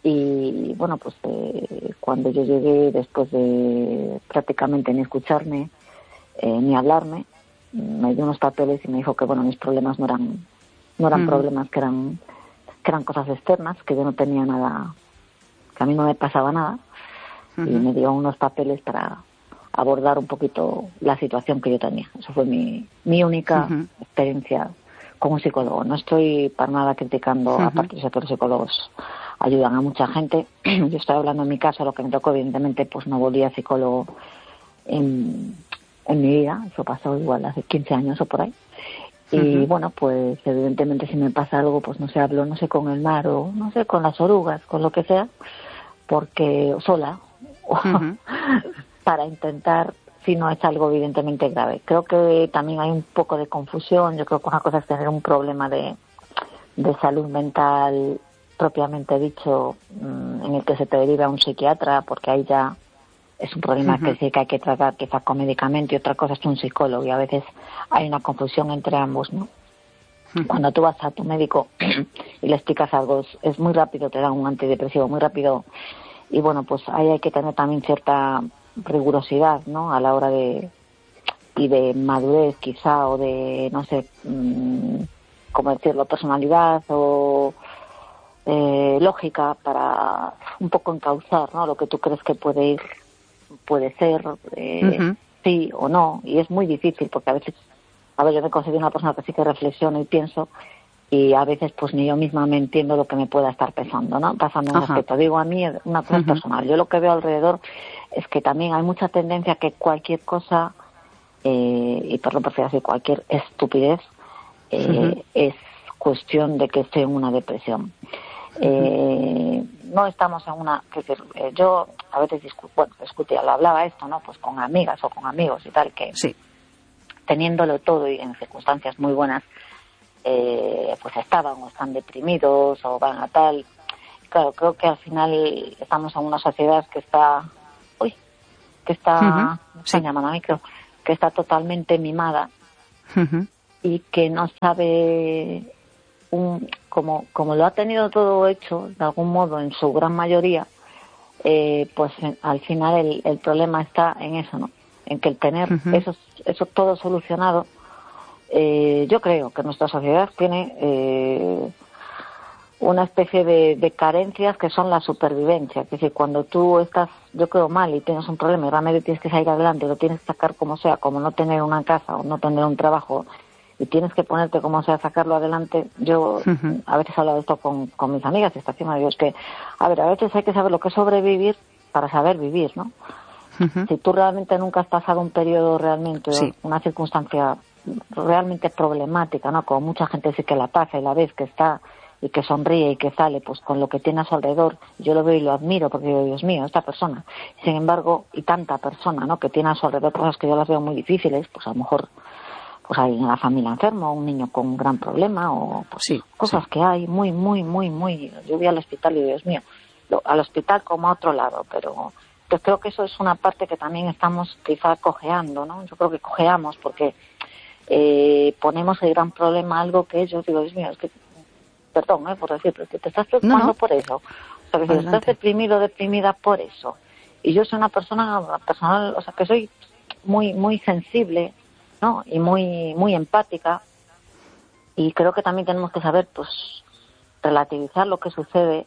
y bueno, pues eh, cuando yo llegué, después de prácticamente ni escucharme eh, ni hablarme, me dio unos papeles y me dijo que bueno, mis problemas no eran no eran mm. problemas, que eran que eran cosas externas, que yo no tenía nada, que a mí no me pasaba nada. Uh-huh. Y me dio unos papeles para abordar un poquito la situación que yo tenía. Eso fue mi, mi única uh-huh. experiencia como psicólogo. No estoy para nada criticando, uh-huh. aparte de que los psicólogos ayudan a mucha gente. Yo estoy hablando en mi caso, lo que me tocó, evidentemente, pues no volví a psicólogo en, en mi vida. Eso pasó igual hace quince años o por ahí. Y uh-huh. bueno, pues evidentemente si me pasa algo, pues no sé, hablo, no sé, con el mar o no sé, con las orugas, con lo que sea, porque sola, uh-huh. para intentar, si no es algo evidentemente grave. Creo que también hay un poco de confusión. Yo creo que una cosa es tener un problema de, de salud mental propiamente dicho, en el que se te deriva a un psiquiatra, porque ahí ya es un problema uh-huh. que sí que hay que tratar quizá con medicamento, y otra cosa es un psicólogo, y a veces hay una confusión entre ambos, ¿no? Uh-huh. Cuando tú vas a tu médico y le explicas algo, es, es muy rápido, te dan un antidepresivo muy rápido, y bueno, pues ahí hay que tener también cierta rigurosidad, ¿no? A la hora de, y de madurez quizá, o de, no sé, mmm, cómo decirlo, personalidad o eh, lógica para un poco encauzar, ¿no? Lo que tú crees que puede ir, puede ser, eh, uh-huh. sí o no, y es muy difícil porque a veces, a ver, yo me considero una persona que sí que reflexiono y pienso, y a veces pues ni yo misma me entiendo lo que me pueda estar pasando, ¿no? Pasando un aspecto. Digo, a mí una cosa uh-huh. personal. Yo lo que veo alrededor es que también hay mucha tendencia a que cualquier cosa, eh, y perdón por decir cualquier estupidez, eh, uh-huh. es cuestión de que esté en una depresión. Uh-huh. Eh, no estamos en una... Es decir, eh, yo a veces discuto, bueno, discutía, lo hablaba esto, ¿no? Pues con amigas o con amigos y tal, que sí. teniéndolo todo y en circunstancias muy buenas, Eh, pues estaban o están deprimidos o van a tal, claro, creo que al final estamos en una sociedad que está, uy, que está, uh-huh. me están llamando a mí, creo, que está totalmente mimada uh-huh. y que no sabe, un, como, como lo ha tenido todo hecho, de algún modo, en su gran mayoría, eh, pues en, al final el, el problema está en eso, ¿no? En que el tener uh-huh. eso, eso todo solucionado, eh, yo creo que nuestra sociedad tiene eh, una especie de, de carencias que son la supervivencia. Es decir, cuando tú estás, yo creo, mal y tienes un problema y realmente tienes que salir adelante, lo tienes que sacar como sea, como no tener una casa o no tener un trabajo, y tienes que ponerte como sea a sacarlo adelante. Yo uh-huh. a veces he hablado de esto con, con mis amigas, esta encima de Dios, que, a ver, a veces hay que saber lo que es sobrevivir para saber vivir, ¿no? Uh-huh. Si tú realmente nunca has pasado un periodo realmente, sí. una circunstancia realmente problemática, ¿no? Como mucha gente sí que la pasa y la ves que está y que sonríe y que sale pues con lo que tiene a su alrededor, yo lo veo y lo admiro porque digo, Dios mío, esta persona. Sin embargo, y tanta persona, ¿no? Que tiene a su alrededor cosas que yo las veo muy difíciles, pues a lo mejor pues hay una familia enferma, un niño con un gran problema, o pues, sí, cosas sí. que hay muy, muy, muy, muy... Yo voy al hospital y Dios mío, lo, al hospital como a otro lado, pero... Pues creo que eso es una parte que también estamos quizá cojeando, ¿no? Yo creo que cojeamos porque eh, ponemos el gran problema a algo que es, yo digo, Dios mío, es que, perdón, ¿eh? Por decir, pero es que te estás preocupando no, no. por eso. O sea, que si estás deprimido, deprimida por eso. Y yo soy una persona, personal, o sea, que soy muy, muy sensible, ¿no? Y muy, muy empática. Y creo que también tenemos que saber, pues, relativizar lo que sucede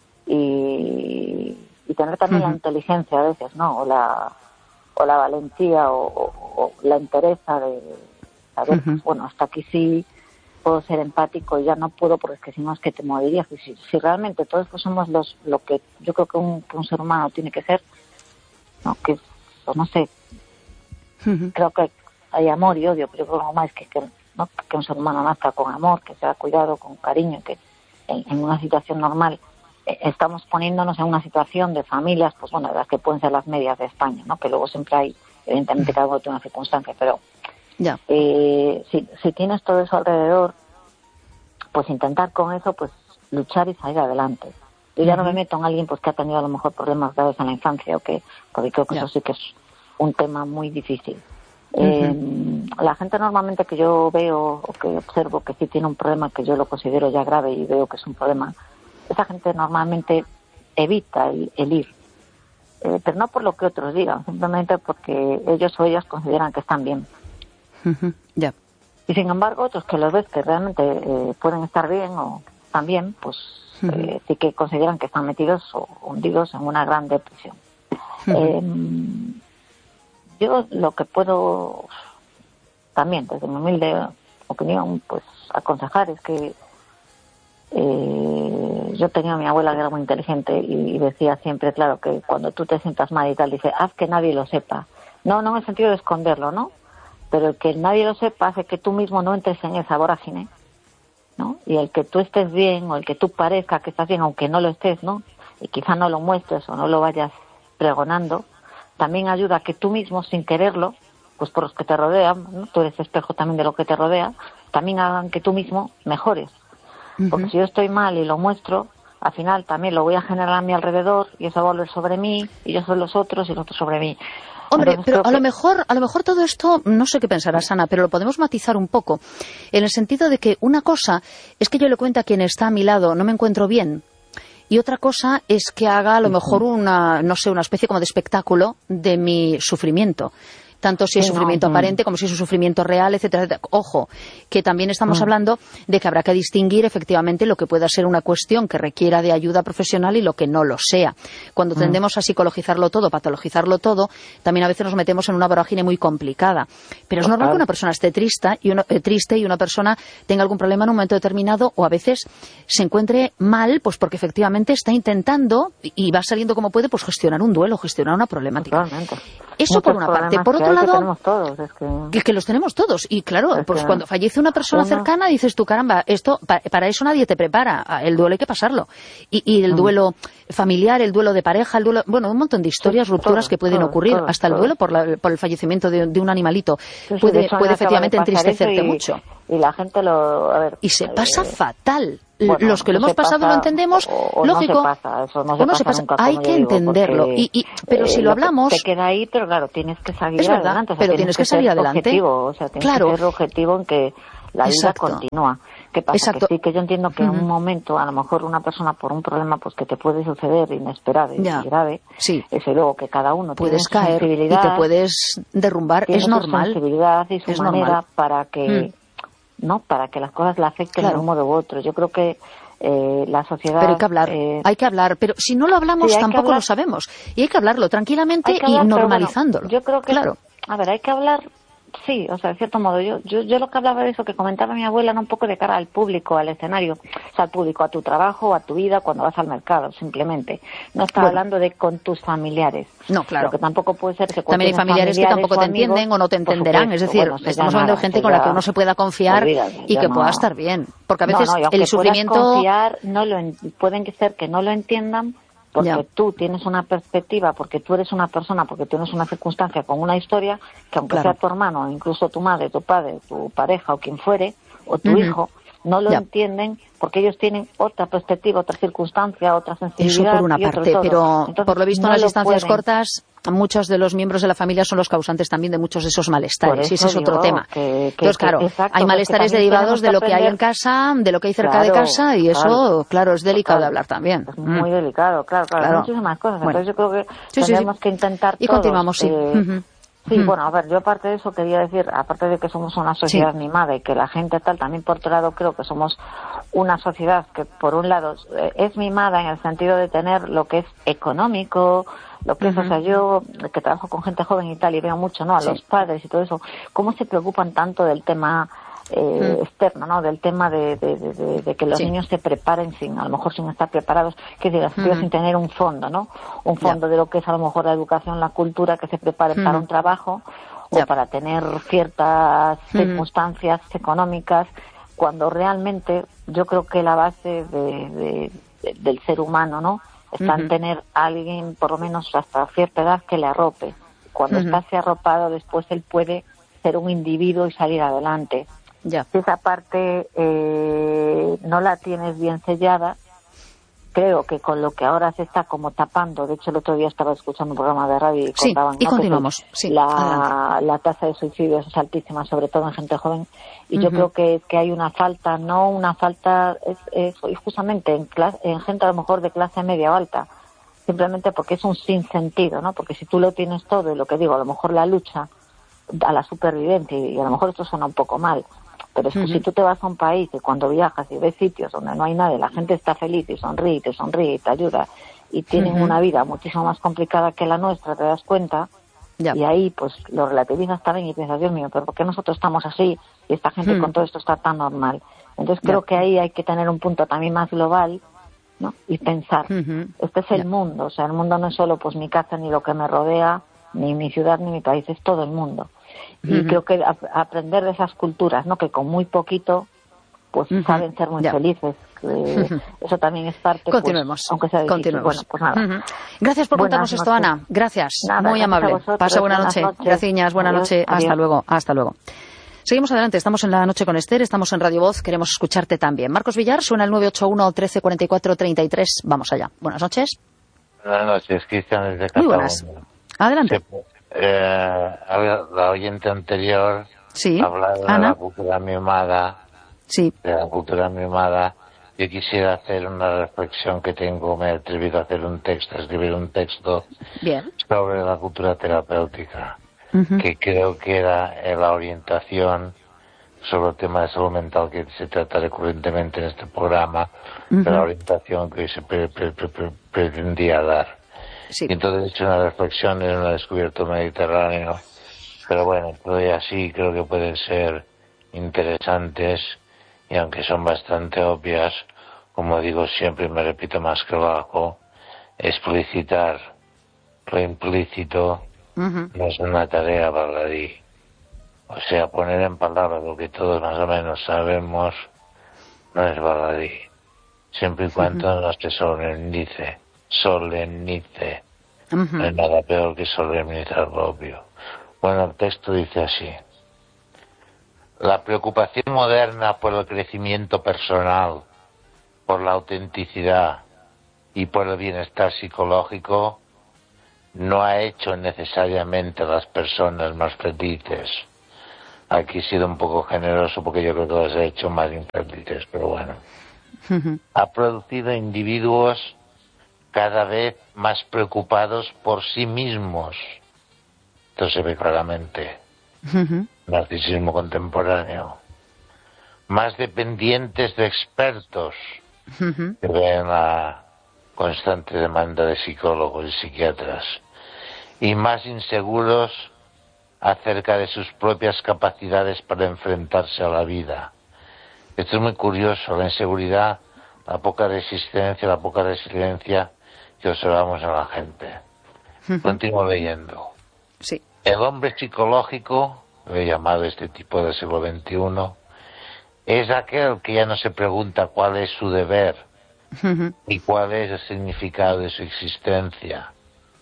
y... y tener también uh-huh. la inteligencia a veces, ¿no? O la o la valentía o, o, o la entereza de saber, uh-huh. pues, bueno, hasta aquí sí puedo ser empático y ya no puedo porque es que si no es que te morirías. Si, si realmente todos pues somos los lo que yo creo que un, que un ser humano tiene que ser, ¿no? Que pues, no sé, uh-huh. creo que hay amor y odio, pero yo creo que más que, que, ¿no? que un ser humano nazca con amor, que sea cuidado, con cariño, que en, en una situación normal estamos poniéndonos en una situación de familias, pues bueno, las que pueden ser las medias de España, ¿no? Que luego siempre hay, evidentemente cada uno tiene una circunstancia, pero ya. Eh, si, si tienes todo eso alrededor, pues intentar con eso, pues luchar y salir adelante. Yo ya uh-huh. no me meto en alguien pues que ha tenido a lo mejor problemas graves en la infancia, o que, porque creo que ya. eso sí que es un tema muy difícil. Uh-huh. Eh, la gente normalmente que yo veo o que observo que sí tiene un problema que yo lo considero ya grave y veo que es un problema, esa gente normalmente evita el, el ir, eh, pero no por lo que otros digan, simplemente porque ellos o ellas consideran que están bien. Uh-huh. Yeah. Y sin embargo, otros que los ves que realmente eh, pueden estar bien o están bien, pues uh-huh. eh, sí que consideran que están metidos o hundidos en una gran depresión. Uh-huh. Eh, yo lo que puedo también, desde mi humilde opinión, pues aconsejar es que Eh, yo tenía a mi abuela que era muy inteligente y decía siempre, claro, que cuando tú te sientas mal y tal, dice, haz que nadie lo sepa. No, no en el sentido de esconderlo, ¿no? Pero el que nadie lo sepa hace que tú mismo no entres en esa vorágine, ¿no? Y el que tú estés bien o el que tú parezca que estás bien, aunque no lo estés, ¿no? Y quizá no lo muestres o no lo vayas pregonando, también ayuda a que tú mismo, sin quererlo, pues por los que te rodean, ¿no? Tú eres espejo también de lo que te rodea, también hagan que tú mismo mejores. Porque si yo estoy mal y lo muestro, al final también lo voy a generar a mi alrededor y eso va a volver sobre mí y yo soy los otros y los otros sobre mí. Hombre, Entonces, pero a que... lo mejor, a lo mejor todo esto, no sé qué pensarás, Ana, pero lo podemos matizar un poco, en el sentido de que una cosa es que yo le cuento a quien está a mi lado, no me encuentro bien, y otra cosa es que haga a lo mejor una, no sé, una especie como de espectáculo de mi sufrimiento. Tanto si es sí, sufrimiento no, aparente como si es un sufrimiento real, etcétera, etcétera. Ojo, que también estamos no. hablando de que habrá que distinguir efectivamente lo que pueda ser una cuestión que requiera de ayuda profesional y lo que no lo sea. Cuando no. tendemos a psicologizarlo todo, patologizarlo todo, también a veces nos metemos en una vorágine muy complicada. Pero es normal que una persona esté triste y, una, eh, triste y una persona tenga algún problema en un momento determinado o a veces se encuentre mal, pues porque efectivamente está intentando y va saliendo como puede, pues gestionar un duelo, gestionar una problemática. Totalmente. Eso Muchos por una parte. Por otro lado, que tenemos todos, es que... que, que los tenemos todos. Y claro, es pues que... cuando fallece una persona uno... cercana, dices tú, caramba, esto pa, para eso nadie te prepara. El duelo hay que pasarlo. Y, y el mm. duelo familiar, el duelo de pareja, el duelo... Bueno, un montón de historias, sí, rupturas todo, que pueden todo, ocurrir. Todo, hasta todo. El duelo por, la, por el fallecimiento de, de un animalito. Sí, puede, puede efectivamente entristecerte y, mucho. Y la gente lo... A ver, y se eh... pasa fatal. bueno, los que lo hemos pasado pasa, lo entendemos, o, o lógico. No se pasa, eso no se, no pasa, se pasa. Nunca, hay que digo, entenderlo. Porque, y, y, pero eh, si lo, lo hablamos... Te queda ahí, pero claro, tienes que salir es verdad, adelante. O sea, pero tienes tienes que, que salir adelante. Objetivo, o sea, tienes claro. que ser objetivo en que la vida Exacto. continúa. ¿Qué pasa? Exacto. Que sí, que yo entiendo que uh-huh. en un momento, a lo mejor una persona por un problema pues que te puede suceder inesperado y ya. grave, sí. ese luego que cada uno puedes tiene caer su sensibilidad, y te puedes derrumbar, tiene es su normal. sensibilidad y su es manera normal. para que, mm. no, para que las cosas la afecten claro. de un modo u otro. Yo creo que eh, la sociedad... Pero hay que hablar, eh, hay que hablar, pero si no lo hablamos sí, tampoco hablar. lo sabemos. Y hay que hablarlo tranquilamente que hablar, y normalizándolo. Bueno, yo creo que, claro. a ver, hay que hablar, sí, o sea, de cierto modo, yo, yo, yo lo que hablaba de eso que comentaba mi abuela, no un poco de cara al público, al escenario, o sea, al público, a tu trabajo, a tu vida, cuando vas al mercado, simplemente. No estaba bueno. hablando de con tus familiares. No, claro. Lo que tampoco puede ser que también hay familiares, familiares que tampoco te amigos, entienden o no te entenderán, supuesto, es decir, bueno, estamos hablando de gente ya, con la que uno se pueda confiar olvídate, y que no, pueda estar bien, porque a veces no, no, el sufrimiento... Confiar, no lo, pueden ser que no lo entiendan, porque ya. tú tienes una perspectiva, porque tú eres una persona, porque tienes una circunstancia con una historia, que aunque claro. sea tu hermano, incluso tu madre, tu padre, tu pareja o quien fuere, o tu uh-huh. hijo, no lo ya. entienden porque ellos tienen otra perspectiva, otra circunstancia, otra sensibilidad. Eso por una parte, pero Entonces, por lo visto no en las distancias pueden. cortas, muchos de los miembros de la familia son los causantes también de muchos de esos malestares, y ese es otro digo, tema. Que, que, Entonces, claro, que, exacto, hay malestares derivados de lo que hay en casa, de lo que hay cerca claro, de casa, y eso, claro, claro es delicado claro, de hablar también. Es muy mm. delicado, claro, claro, claro. muchísimas cosas. Bueno. Entonces yo creo que sí, tenemos sí, sí. que intentar Y todos, continuamos, sí. Eh, uh-huh. Sí, mm. bueno, a ver, yo aparte de eso quería decir, aparte de que somos una sociedad sí. mimada y que la gente tal, también por otro lado creo que somos una sociedad que por un lado es mimada en el sentido de tener lo que es económico, lo que uh-huh. es, o sea, yo que trabajo con gente joven y tal y veo mucho, ¿no? A sí. los padres y todo eso, cómo se preocupan tanto del tema eh, uh-huh. externo, ¿no? Del tema de, de, de, de, de que los sí. niños se preparen sin, a lo mejor sin estar preparados, que diga, uh-huh. sin tener un fondo, ¿no? Un fondo yeah. de lo que es a lo mejor la educación, la cultura, que se preparen uh-huh. para un trabajo yeah. o para tener ciertas uh-huh. circunstancias económicas, cuando realmente yo creo que la base de, de, de, del ser humano, ¿no? Está uh-huh. en tener a alguien, por lo menos hasta cierta edad, que le arrope. Cuando uh-huh. está así arropado, después él puede ser un individuo y salir adelante. Ya. Si esa parte eh, no la tienes bien sellada, creo que con lo que ahora se está como tapando, de hecho el otro día estaba escuchando un programa de radio y sí, contaban y ¿no? continuamos. que sí, la, la tasa de suicidios es altísima, sobre todo en gente joven, y uh-huh. yo creo que, que hay una falta, no una falta, es, es justamente en, clase, en gente a lo mejor de clase media o alta, simplemente porque es un sinsentido, ¿no? Porque si tú lo tienes todo, y lo que digo, a lo mejor la lucha a la supervivencia, y a lo mejor esto suena un poco mal, pero es que uh-huh. si tú te vas a un país y cuando viajas y ves sitios donde no hay nadie, la gente está feliz y sonríe, y te sonríe y te ayuda, y tienen uh-huh. una vida muchísimo más complicada que la nuestra, te das cuenta, yeah. y ahí pues lo relativizas también y piensas, Dios mío, pero ¿por qué nosotros estamos así y esta gente uh-huh. con todo esto está tan normal? Entonces creo yeah. que ahí hay que tener un punto también más global, ¿no? Y pensar, uh-huh. este es el yeah. mundo, o sea, el mundo no es solo pues mi casa ni lo que me rodea, ni mi ciudad ni mi país, es todo el mundo. Y uh-huh. creo que a, aprender de esas culturas, ¿no? Que con muy poquito, pues uh-huh. saben ser muy yeah. felices. Eh, uh-huh. Eso también es parte, Continuemos. Pues, aunque sea difícil. Continuemos. Bueno, pues nada. Uh-huh. Gracias por Buenas contarnos noches. esto, Ana. Gracias. Nada, muy gracias amable. vosotros. Pasa buena Buenas noche. noches. Gracias, buena Adiós. noche. Adiós. Hasta luego. Hasta luego. Seguimos adelante, estamos en La Noche con Esther, estamos en Radio Voz, queremos escucharte también. Marcos Villar, suena el nueve ocho uno, trece, cuarenta y cuatro, treinta y tres. Vamos allá. Buenas noches. Buenas noches, Cristian desde Cataluña. Muy buenas. Adelante. Sí, eh, la oyente anterior sí. hablaba de Ana. la cultura mimada. Sí. De la cultura mimada. Yo quisiera hacer una reflexión que tengo, me he atrevido a hacer un texto, a escribir un texto Bien. sobre la cultura terapéutica. Uh-huh. Que creo que era la orientación sobre el tema de salud mental que se trata recurrentemente en este programa, uh-huh. de la orientación que se pre- pre- pre- pre- pretendía dar. Sí. Y entonces he hecho una reflexión en un descubierto mediterráneo, pero bueno, todavía así creo que pueden ser interesantes, y aunque son bastante obvias, como digo siempre y me repito más que lo hago, explicitar lo implícito. Uh-huh. No es una tarea baladí. O sea, poner en palabras lo que todos más o menos sabemos no es baladí. Siempre y cuando uh-huh. no se solemnice. Solemnice. Uh-huh. No hay nada peor que solemnizar lo obvio. Bueno, el texto dice así. La preocupación moderna por el crecimiento personal, por la autenticidad y por el bienestar psicológico, no ha hecho necesariamente a las personas más felices. Aquí he sido un poco generoso porque yo creo que los he hecho más infelices, pero bueno. Uh-huh. Ha producido individuos cada vez más preocupados por sí mismos. Esto se ve claramente. Uh-huh. Narcisismo contemporáneo. Más dependientes de expertos, uh-huh, que ven la constante demanda de psicólogos y psiquiatras, y más inseguros acerca de sus propias capacidades para enfrentarse a la vida. Esto es muy curioso, la inseguridad, la poca resistencia, la poca resiliencia que observamos en la gente. Uh-huh. Continúo leyendo. Sí. El hombre psicológico, lo he llamado este tipo del siglo veintiuno, es aquel que ya no se pregunta cuál es su deber, uh-huh, y cuál es el significado de su existencia.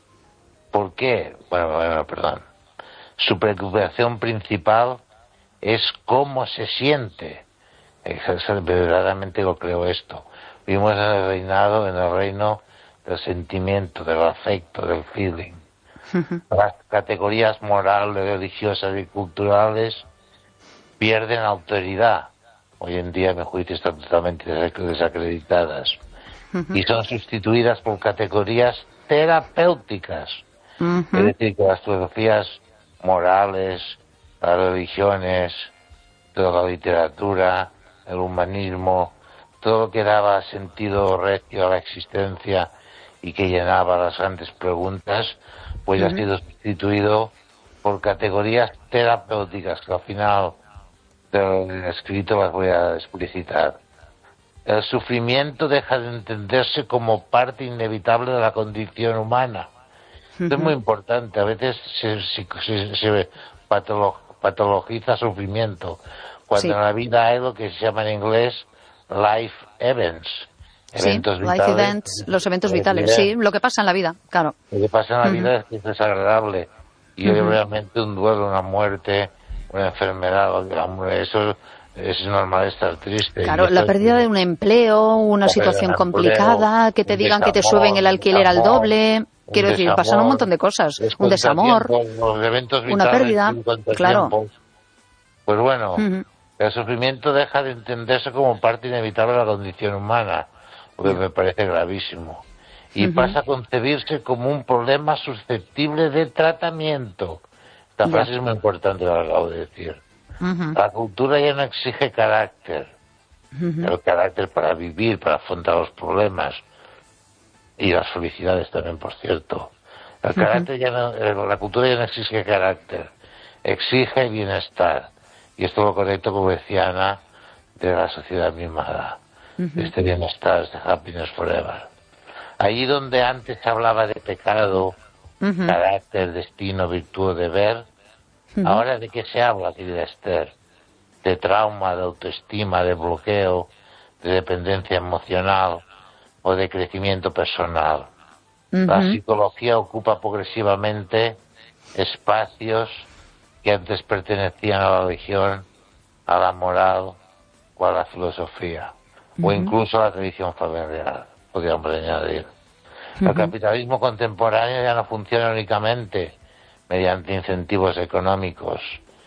¿Por qué? Bueno, bueno, perdón. Su preocupación principal es cómo se siente. Verdaderamente lo creo esto. Vivimos en el reinado, en el reino del sentimiento, del afecto, del feeling. Uh-huh. Las categorías morales, religiosas y culturales pierden autoridad. Hoy en día, a mi juicio, están totalmente desacreditadas. Uh-huh. Y son sustituidas por categorías terapéuticas. Uh-huh. Es decir, que las filosofías morales, las religiones, toda la literatura, el humanismo, todo lo que daba sentido recio a la existencia y que llenaba las grandes preguntas, pues uh-huh, ha sido sustituido por categorías terapéuticas que al final del escrito las voy a explicitar. El sufrimiento deja de entenderse como parte inevitable de la condición humana. Uh-huh. Esto es muy importante. A veces se, se, se, se patolo, patologiza sufrimiento, cuando sí, en la vida hay lo que se llama en inglés life events. Eventos sí, vitales, life events, los eventos vitales, sí, lo que pasa en la vida, claro. Lo que pasa en la uh-huh, vida es que es desagradable. Y uh-huh, realmente un duelo, una muerte, una enfermedad, eso es normal estar triste. Claro, la pérdida de un empleo, una situación complicada, empleo, que te digan desamor, que te suben el alquiler desamor, al doble, quiero decir, desamor, pasan un montón de cosas, un desamor, los eventos vitales, una pérdida, claro. Pues bueno, uh-huh, el sufrimiento deja de entenderse como parte inevitable de la condición humana, lo que me parece gravísimo, y uh-huh, pasa a concebirse como un problema susceptible de tratamiento. Esta yeah. frase es muy importante, lo acabo de decir. Uh-huh. La cultura ya no exige carácter, uh-huh, el carácter para vivir, para afrontar los problemas y las felicidades también, por cierto. El uh-huh, carácter ya no, la cultura ya no exige carácter, exige bienestar. Y esto es lo correcto, como decía Ana, de la sociedad mimada, uh-huh, de este bienestar, este happiness forever. Allí donde antes se hablaba de pecado, uh-huh, carácter, destino, virtud, deber, uh-huh, ahora de qué se habla, querida Esther, de trauma, de autoestima, de bloqueo, de dependencia emocional o de crecimiento personal. Uh-huh. La psicología ocupa progresivamente espacios que antes pertenecían a la religión, a la moral o a la filosofía, uh-huh, o incluso a la tradición familiar, podríamos añadir. Uh-huh. El capitalismo contemporáneo ya no funciona únicamente mediante incentivos económicos,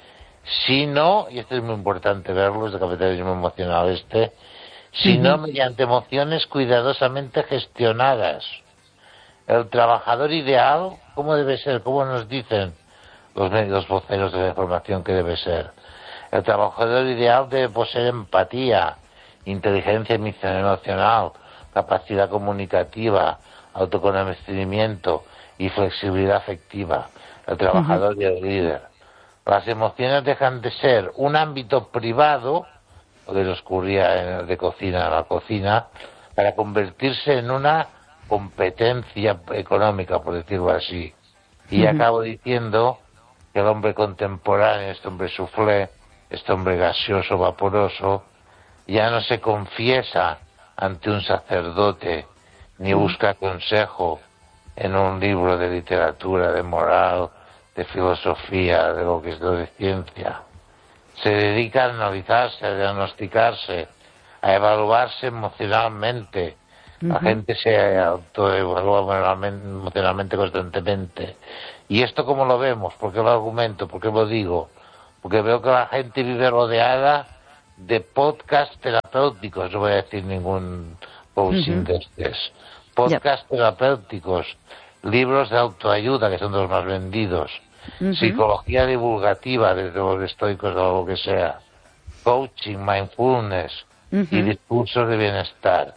sino, y esto es muy importante verlo, es el capitalismo emocional este, sino uh-huh, mediante emociones cuidadosamente gestionadas. El trabajador ideal, ¿cómo debe ser? ¿Cómo nos dicen los medios voceros de la información que debe ser? El trabajador ideal debe poseer empatía, inteligencia emocional, capacidad comunicativa, autoconocimiento y flexibilidad afectiva. El trabajador uh-huh, y el líder. Las emociones dejan de ser un ámbito privado, lo que nos ocurría de cocina a la cocina, para convertirse en una competencia económica, por decirlo así. Y uh-huh, acabo diciendo que el hombre contemporáneo, este hombre soufflé, este hombre gaseoso, vaporoso, ya no se confiesa ante un sacerdote, ni busca consejo en un libro de literatura, de moral, de filosofía, de lo que es de ciencia. Se dedica a analizarse, a diagnosticarse, a evaluarse emocionalmente. La uh-huh. gente se autoevalúa emocionalmente constantemente. ¿Y esto cómo lo vemos? ¿Por qué lo argumento? ¿Por qué lo digo? Porque veo que la gente vive rodeada de podcasts terapéuticos, no voy a decir ningún coaching uh-huh. de estos. Podcasts yep. terapéuticos, libros de autoayuda, que son de los más vendidos, uh-huh. psicología divulgativa, desde los estoicos o lo que sea, coaching, mindfulness uh-huh. y discursos de bienestar.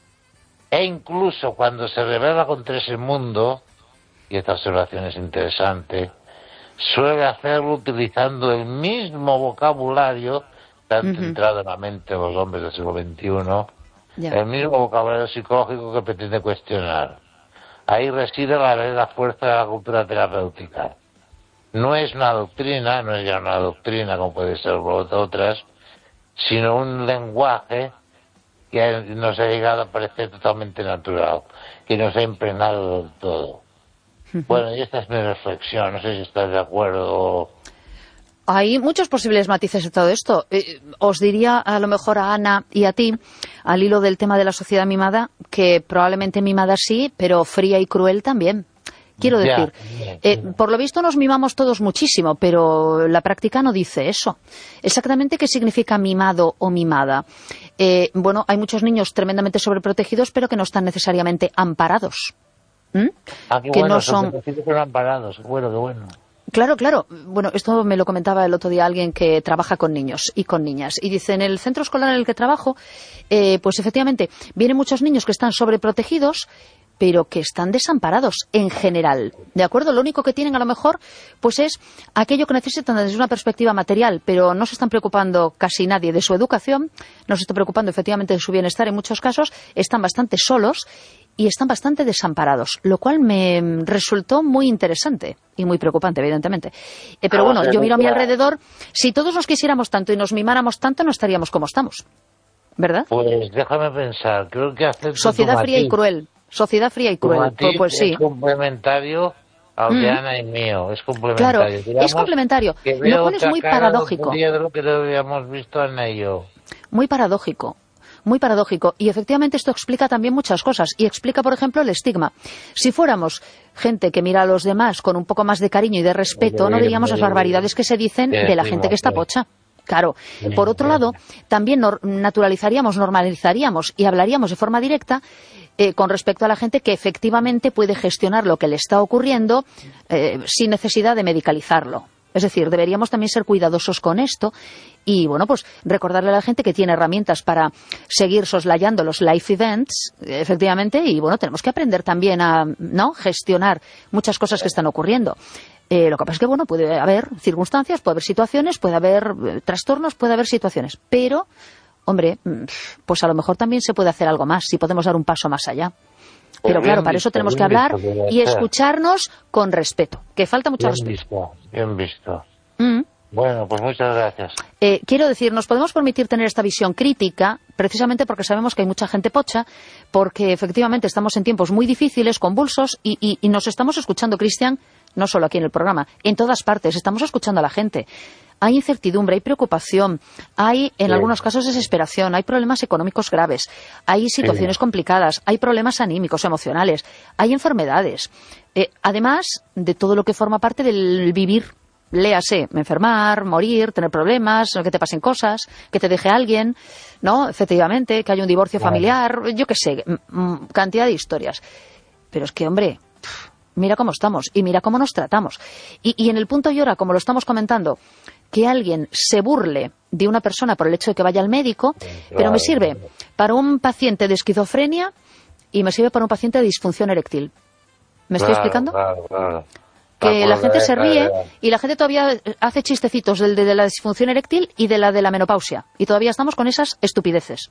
E incluso cuando se revela contra ese mundo, y esta observación es interesante, suele hacerlo utilizando el mismo vocabulario tan uh-huh. centrado en la mente de los hombres del siglo veintiuno, yeah. el mismo vocabulario psicológico que pretende cuestionar. Ahí reside la verdadera fuerza de la cultura terapéutica. No es una doctrina, no es ya una doctrina como puede ser por otras, sino un lenguaje que nos ha llegado a parecer totalmente natural, que nos ha impregnado del todo. Uh-huh. Bueno, y esta es mi reflexión, no sé si estás de acuerdo. Hay muchos posibles matices de todo esto. Eh, os diría a lo mejor a Ana y a ti, al hilo del tema de la sociedad mimada, que probablemente mimada sí, pero fría y cruel también. Quiero decir, yeah, yeah, yeah. Eh, por lo visto nos mimamos todos muchísimo, pero la práctica no dice eso. Exactamente qué significa mimado o mimada. Eh, bueno, hay muchos niños tremendamente sobreprotegidos, pero que no están necesariamente amparados. ¿Mm? Ah, qué que bueno, no son pero amparados. Bueno, qué bueno. Claro, claro. Bueno, esto me lo comentaba el otro día alguien que trabaja con niños y con niñas. Y dice, en el centro escolar en el que trabajo, eh, pues efectivamente, vienen muchos niños que están sobreprotegidos, pero que están desamparados en general, ¿de acuerdo? Lo único que tienen a lo mejor pues es aquello que necesitan desde una perspectiva material, pero no se están preocupando casi nadie de su educación, no se está preocupando efectivamente de su bienestar en muchos casos, están bastante solos y están bastante desamparados, lo cual me resultó muy interesante y muy preocupante, evidentemente. Eh, pero bueno, yo miro a mi alrededor, si todos nos quisiéramos tanto y nos mimáramos tanto, no estaríamos como estamos, ¿verdad? Pues déjame pensar, creo que hace... Sociedad fría y cruel. Sociedad fría y cruel, pues, pues sí. Es complementario al de mm. Ana y mío, es complementario. Claro, Digamos es complementario, lo cual es muy paradójico. De lo que lo habíamos visto Ana y yo. Muy paradójico, muy paradójico. Y efectivamente esto explica también muchas cosas. Y explica, por ejemplo, el estigma. Si fuéramos gente que mira a los demás con un poco más de cariño y de respeto, no diríamos las barbaridades que se dicen de la gente que está pocha. Claro. Por otro lado, también naturalizaríamos, normalizaríamos y hablaríamos de forma directa eh, con respecto a la gente que efectivamente puede gestionar lo que le está ocurriendo eh, sin necesidad de medicalizarlo. Es decir, deberíamos también ser cuidadosos con esto y, bueno, pues recordarle a la gente que tiene herramientas para seguir soslayando los life events, efectivamente, y, bueno, tenemos que aprender también a, ¿no?, gestionar muchas cosas que están ocurriendo. Eh, lo que pasa es que, bueno, puede haber circunstancias, puede haber situaciones, puede haber eh, trastornos, puede haber situaciones. Pero, hombre, pues a lo mejor también se puede hacer algo más, si podemos dar un paso más allá. Pero claro, para eso tenemos que hablar y escucharnos con respeto, que falta mucho respeto. Bien visto, bien visto. Mm. Bueno, pues muchas gracias. Eh, quiero decir, nos podemos permitir tener esta visión crítica precisamente porque sabemos que hay mucha gente pocha, porque efectivamente estamos en tiempos muy difíciles, convulsos, y, y, y nos estamos escuchando, Cristian, no solo aquí en el programa, en todas partes, estamos escuchando a la gente. Hay incertidumbre, hay preocupación, hay en sí. algunos casos desesperación, hay problemas económicos graves, hay situaciones sí. complicadas, hay problemas anímicos, emocionales, hay enfermedades. Eh, además de todo lo que forma parte del vivir, léase, enfermar, morir, tener problemas, que te pasen cosas, que te deje alguien, ¿no? Efectivamente, que haya un divorcio claro. familiar, yo qué sé, m- cantidad de historias. Pero es que, hombre, mira cómo estamos y mira cómo nos tratamos. Y, y en el punto y hora, como lo estamos comentando, que alguien se burle de una persona por el hecho de que vaya al médico, claro. pero me sirve para un paciente de esquizofrenia y me sirve para un paciente de disfunción eréctil. ¿Me claro, estoy explicando? Claro, claro. Que la gente se ríe y la gente todavía hace chistecitos del de la disfunción eréctil y de la de la menopausia. Y todavía estamos con esas estupideces,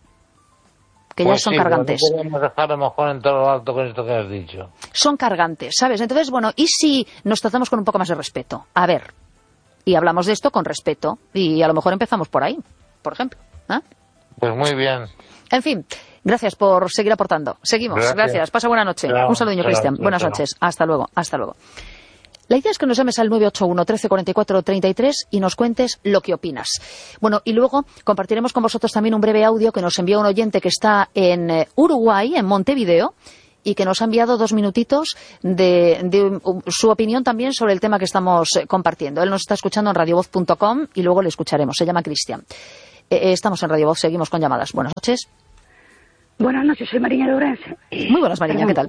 que pues ya son sí, cargantes. No podemos dejar a lo mejor en todo lo alto con esto que has dicho. Son cargantes, ¿sabes? Entonces, bueno, ¿y si nos tratamos con un poco más de respeto? A ver, y hablamos de esto con respeto, y a lo mejor empezamos por ahí, por ejemplo. ¿eh? Pues muy bien. En fin, gracias por seguir aportando. Seguimos, gracias. gracias. Pasa buena noche. Chao, un saludo, Cristian. Buenas chao. noches. Hasta luego, hasta luego. La idea es que nos llames al nueve ocho uno, trece, cuarenta y cuatro, treinta y tres y nos cuentes lo que opinas. Bueno, y luego compartiremos con vosotros también un breve audio que nos envió un oyente que está en Uruguay, en Montevideo, y que nos ha enviado dos minutitos de, de su opinión también sobre el tema que estamos compartiendo. Él nos está escuchando en radiovoz punto com y luego le escucharemos. Se llama Cristian. Eh, estamos en Radio Voz, seguimos con llamadas. Buenas noches. Buenas noches, soy Mariña de Ourense. Muy buenas, Mariña, ¿qué tal?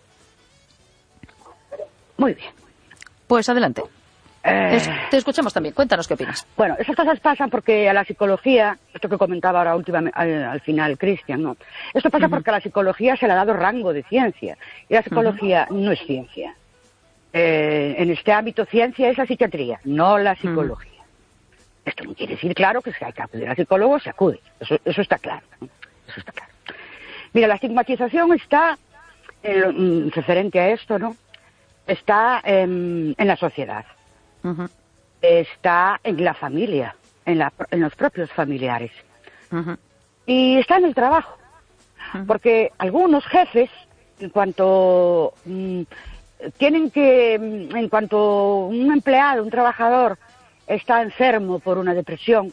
Muy bien. Pues adelante. Eh... Te escuchamos también. Cuéntanos qué opinas. Bueno, esas cosas pasan porque a la psicología, esto que comentaba ahora últimamente, al, al final Cristian, ¿no? Esto pasa uh-huh. porque a la psicología se le ha dado rango de ciencia. Y la psicología uh-huh. no es ciencia. Eh, en este ámbito, ciencia es la psiquiatría, no la psicología. Uh-huh. Esto no quiere decir, claro, que si hay que acudir al psicólogo, se acude. Eso, eso está claro, ¿no? Eso está claro. Mira, la estigmatización está, eh, referente a esto, ¿no? Está en, en la sociedad, uh-huh. está en la familia, en, la, en los propios familiares, uh-huh. y está en el trabajo, uh-huh. porque algunos jefes, en cuanto mm, tienen que, en cuanto un empleado, un trabajador, está enfermo por una depresión,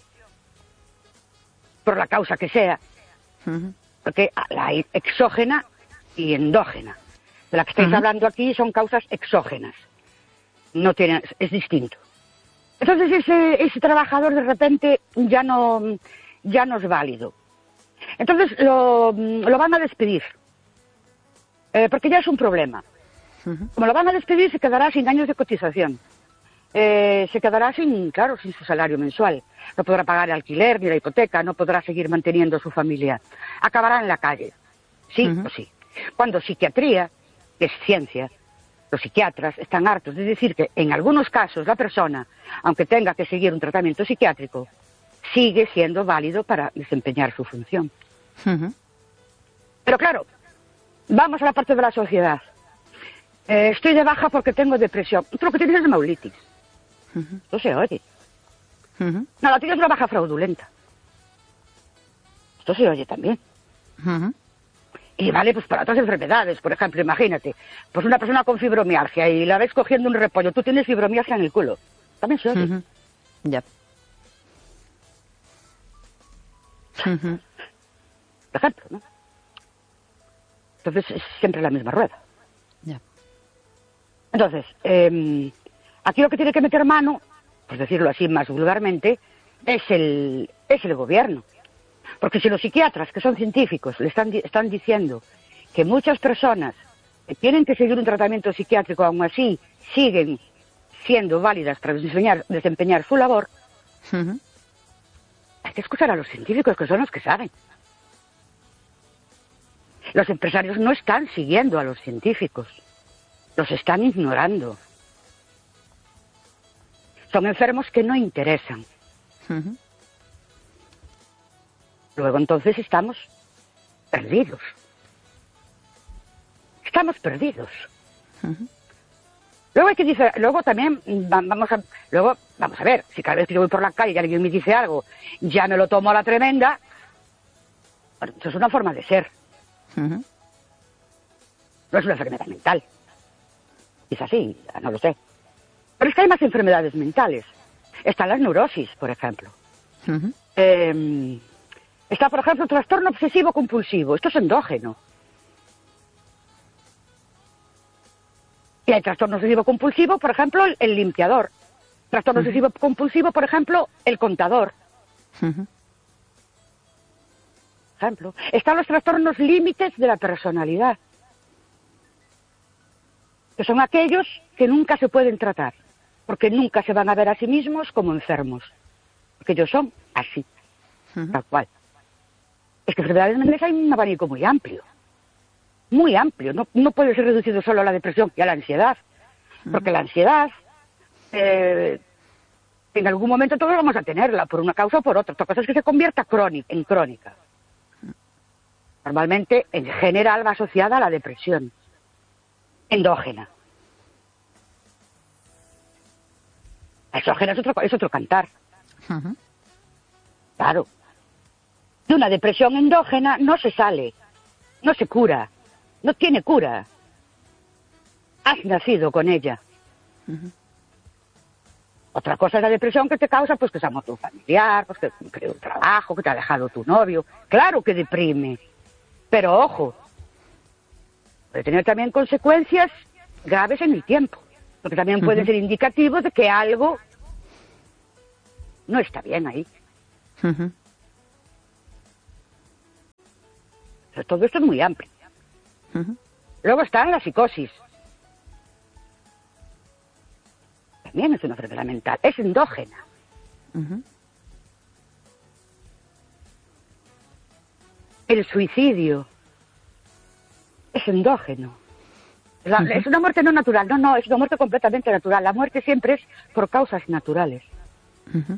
por la causa que sea, uh-huh. porque la hay exógena y endógena. De la que estáis uh-huh. hablando aquí son causas exógenas. No tiene, es distinto. Entonces ese, ese trabajador de repente ya no, ya no es válido. Entonces lo, lo van a despedir. Eh, porque ya es un problema. Uh-huh. Como lo van a despedir, se quedará sin años de cotización. Eh, se quedará sin, claro, sin su salario mensual. No podrá pagar el alquiler ni la hipoteca, no podrá seguir manteniendo su familia. Acabará en la calle. Sí uh-huh. o sí. Cuando psiquiatría, que es ciencia, los psiquiatras están hartos de decir que en algunos casos la persona, aunque tenga que seguir un tratamiento psiquiátrico, sigue siendo válido para desempeñar su función. Uh-huh. Pero claro, vamos a la parte de la sociedad. Eh, estoy de baja porque tengo depresión. Tú lo que tienes es maulitis. Uh-huh. No se oye. Uh-huh. No, la tienes una baja fraudulenta. Esto se oye también. Uh-huh. Y vale, pues para otras enfermedades, por ejemplo, imagínate, pues una persona con fibromialgia y la ves cogiendo un repollo, tú tienes fibromialgia en el culo. También se oye. Uh-huh. Ya. Uh-huh. Por ejemplo, ¿no? Entonces es siempre la misma rueda. Ya. Entonces, eh, aquí lo que tiene que meter mano, pues decirlo así más vulgarmente, es el, es el gobierno. Porque si los psiquiatras, que son científicos, le están, están diciendo que muchas personas que tienen que seguir un tratamiento psiquiátrico, aún así siguen siendo válidas para desempeñar, desempeñar su labor, uh-huh. hay que escuchar a los científicos, que son los que saben. Los empresarios no están siguiendo a los científicos, los están ignorando. Son enfermos que no interesan. Uh-huh. Luego entonces estamos perdidos. Estamos perdidos. Uh-huh. Luego hay que decir, luego también vamos a, luego vamos a ver, si cada vez que yo voy por la calle y alguien me dice algo, ya me lo tomo a la tremenda. Bueno, eso es una forma de ser. Uh-huh. No es una enfermedad mental. Quizás sí, no lo sé. Pero es que hay más enfermedades mentales. Están las neurosis, por ejemplo. Uh-huh. Eh, Está, por ejemplo, el trastorno obsesivo-compulsivo. Esto es endógeno. Y hay trastorno obsesivo-compulsivo, por ejemplo, el, el limpiador. Trastorno uh-huh. obsesivo-compulsivo, por ejemplo, el contador. Uh-huh. Ejemplo. Están los trastornos límites de la personalidad, que son aquellos que nunca se pueden tratar, porque nunca se van a ver a sí mismos como enfermos, porque ellos son así, uh-huh. tal cual. Es que enfermedades mentales hay un abanico muy amplio, muy amplio. No, no puede ser reducido solo a la depresión y a la ansiedad, porque la ansiedad, eh, en algún momento todos vamos a tenerla, por una causa o por otra. Otra cosa es que se convierta crónica, en crónica. Normalmente, en general, va asociada a la depresión endógena. La exógena es otro, es otro cantar. Uh-huh. Claro. De una depresión endógena no se sale, no se cura, no tiene cura. Has nacido con ella. Uh-huh. Otra cosa es la depresión que te causa, pues que se ha muerto un familiar, pues que perdió un trabajo, que te ha dejado tu novio. Claro que deprime, pero ojo, puede tener también consecuencias graves en el tiempo, porque también uh-huh. puede ser indicativo de que algo no está bien ahí. Uh-huh. Pero todo esto es muy amplio. Uh-huh. Luego está la psicosis. También es una enfermedad mental, es endógena. Uh-huh. El suicidio es endógeno. La, uh-huh. Es una muerte no natural, no, no, es una muerte completamente natural. La muerte siempre es por causas naturales. Uh-huh.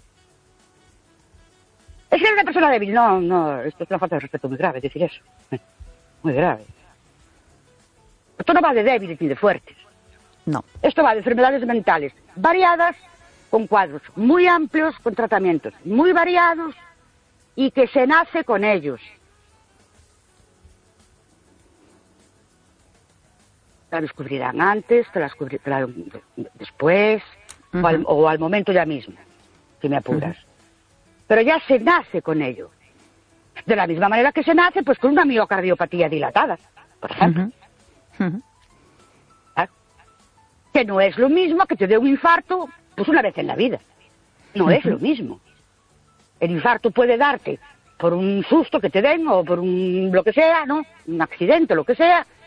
Es que es una persona débil, no, no, esto es una falta de respeto muy grave decir eso. Muy grave. Esto no va de débiles ni de fuertes. No. Esto va de enfermedades mentales variadas, con cuadros muy amplios, con tratamientos muy variados y que se nace con ellos. La descubrirán antes, te la descubrirán después, uh-huh. o, al, o al momento ya mismo, si me apuras. Uh-huh. Pero ya se nace con ello. De la misma manera que se nace, pues con una miocardiopatía dilatada, por ejemplo. Uh-huh. Uh-huh. ¿Ah? Que no es lo mismo que te dé un infarto, pues una vez en la vida. No uh-huh. es lo mismo. El infarto puede darte por un susto que te den o por un lo que sea, ¿no? Un accidente, lo que sea,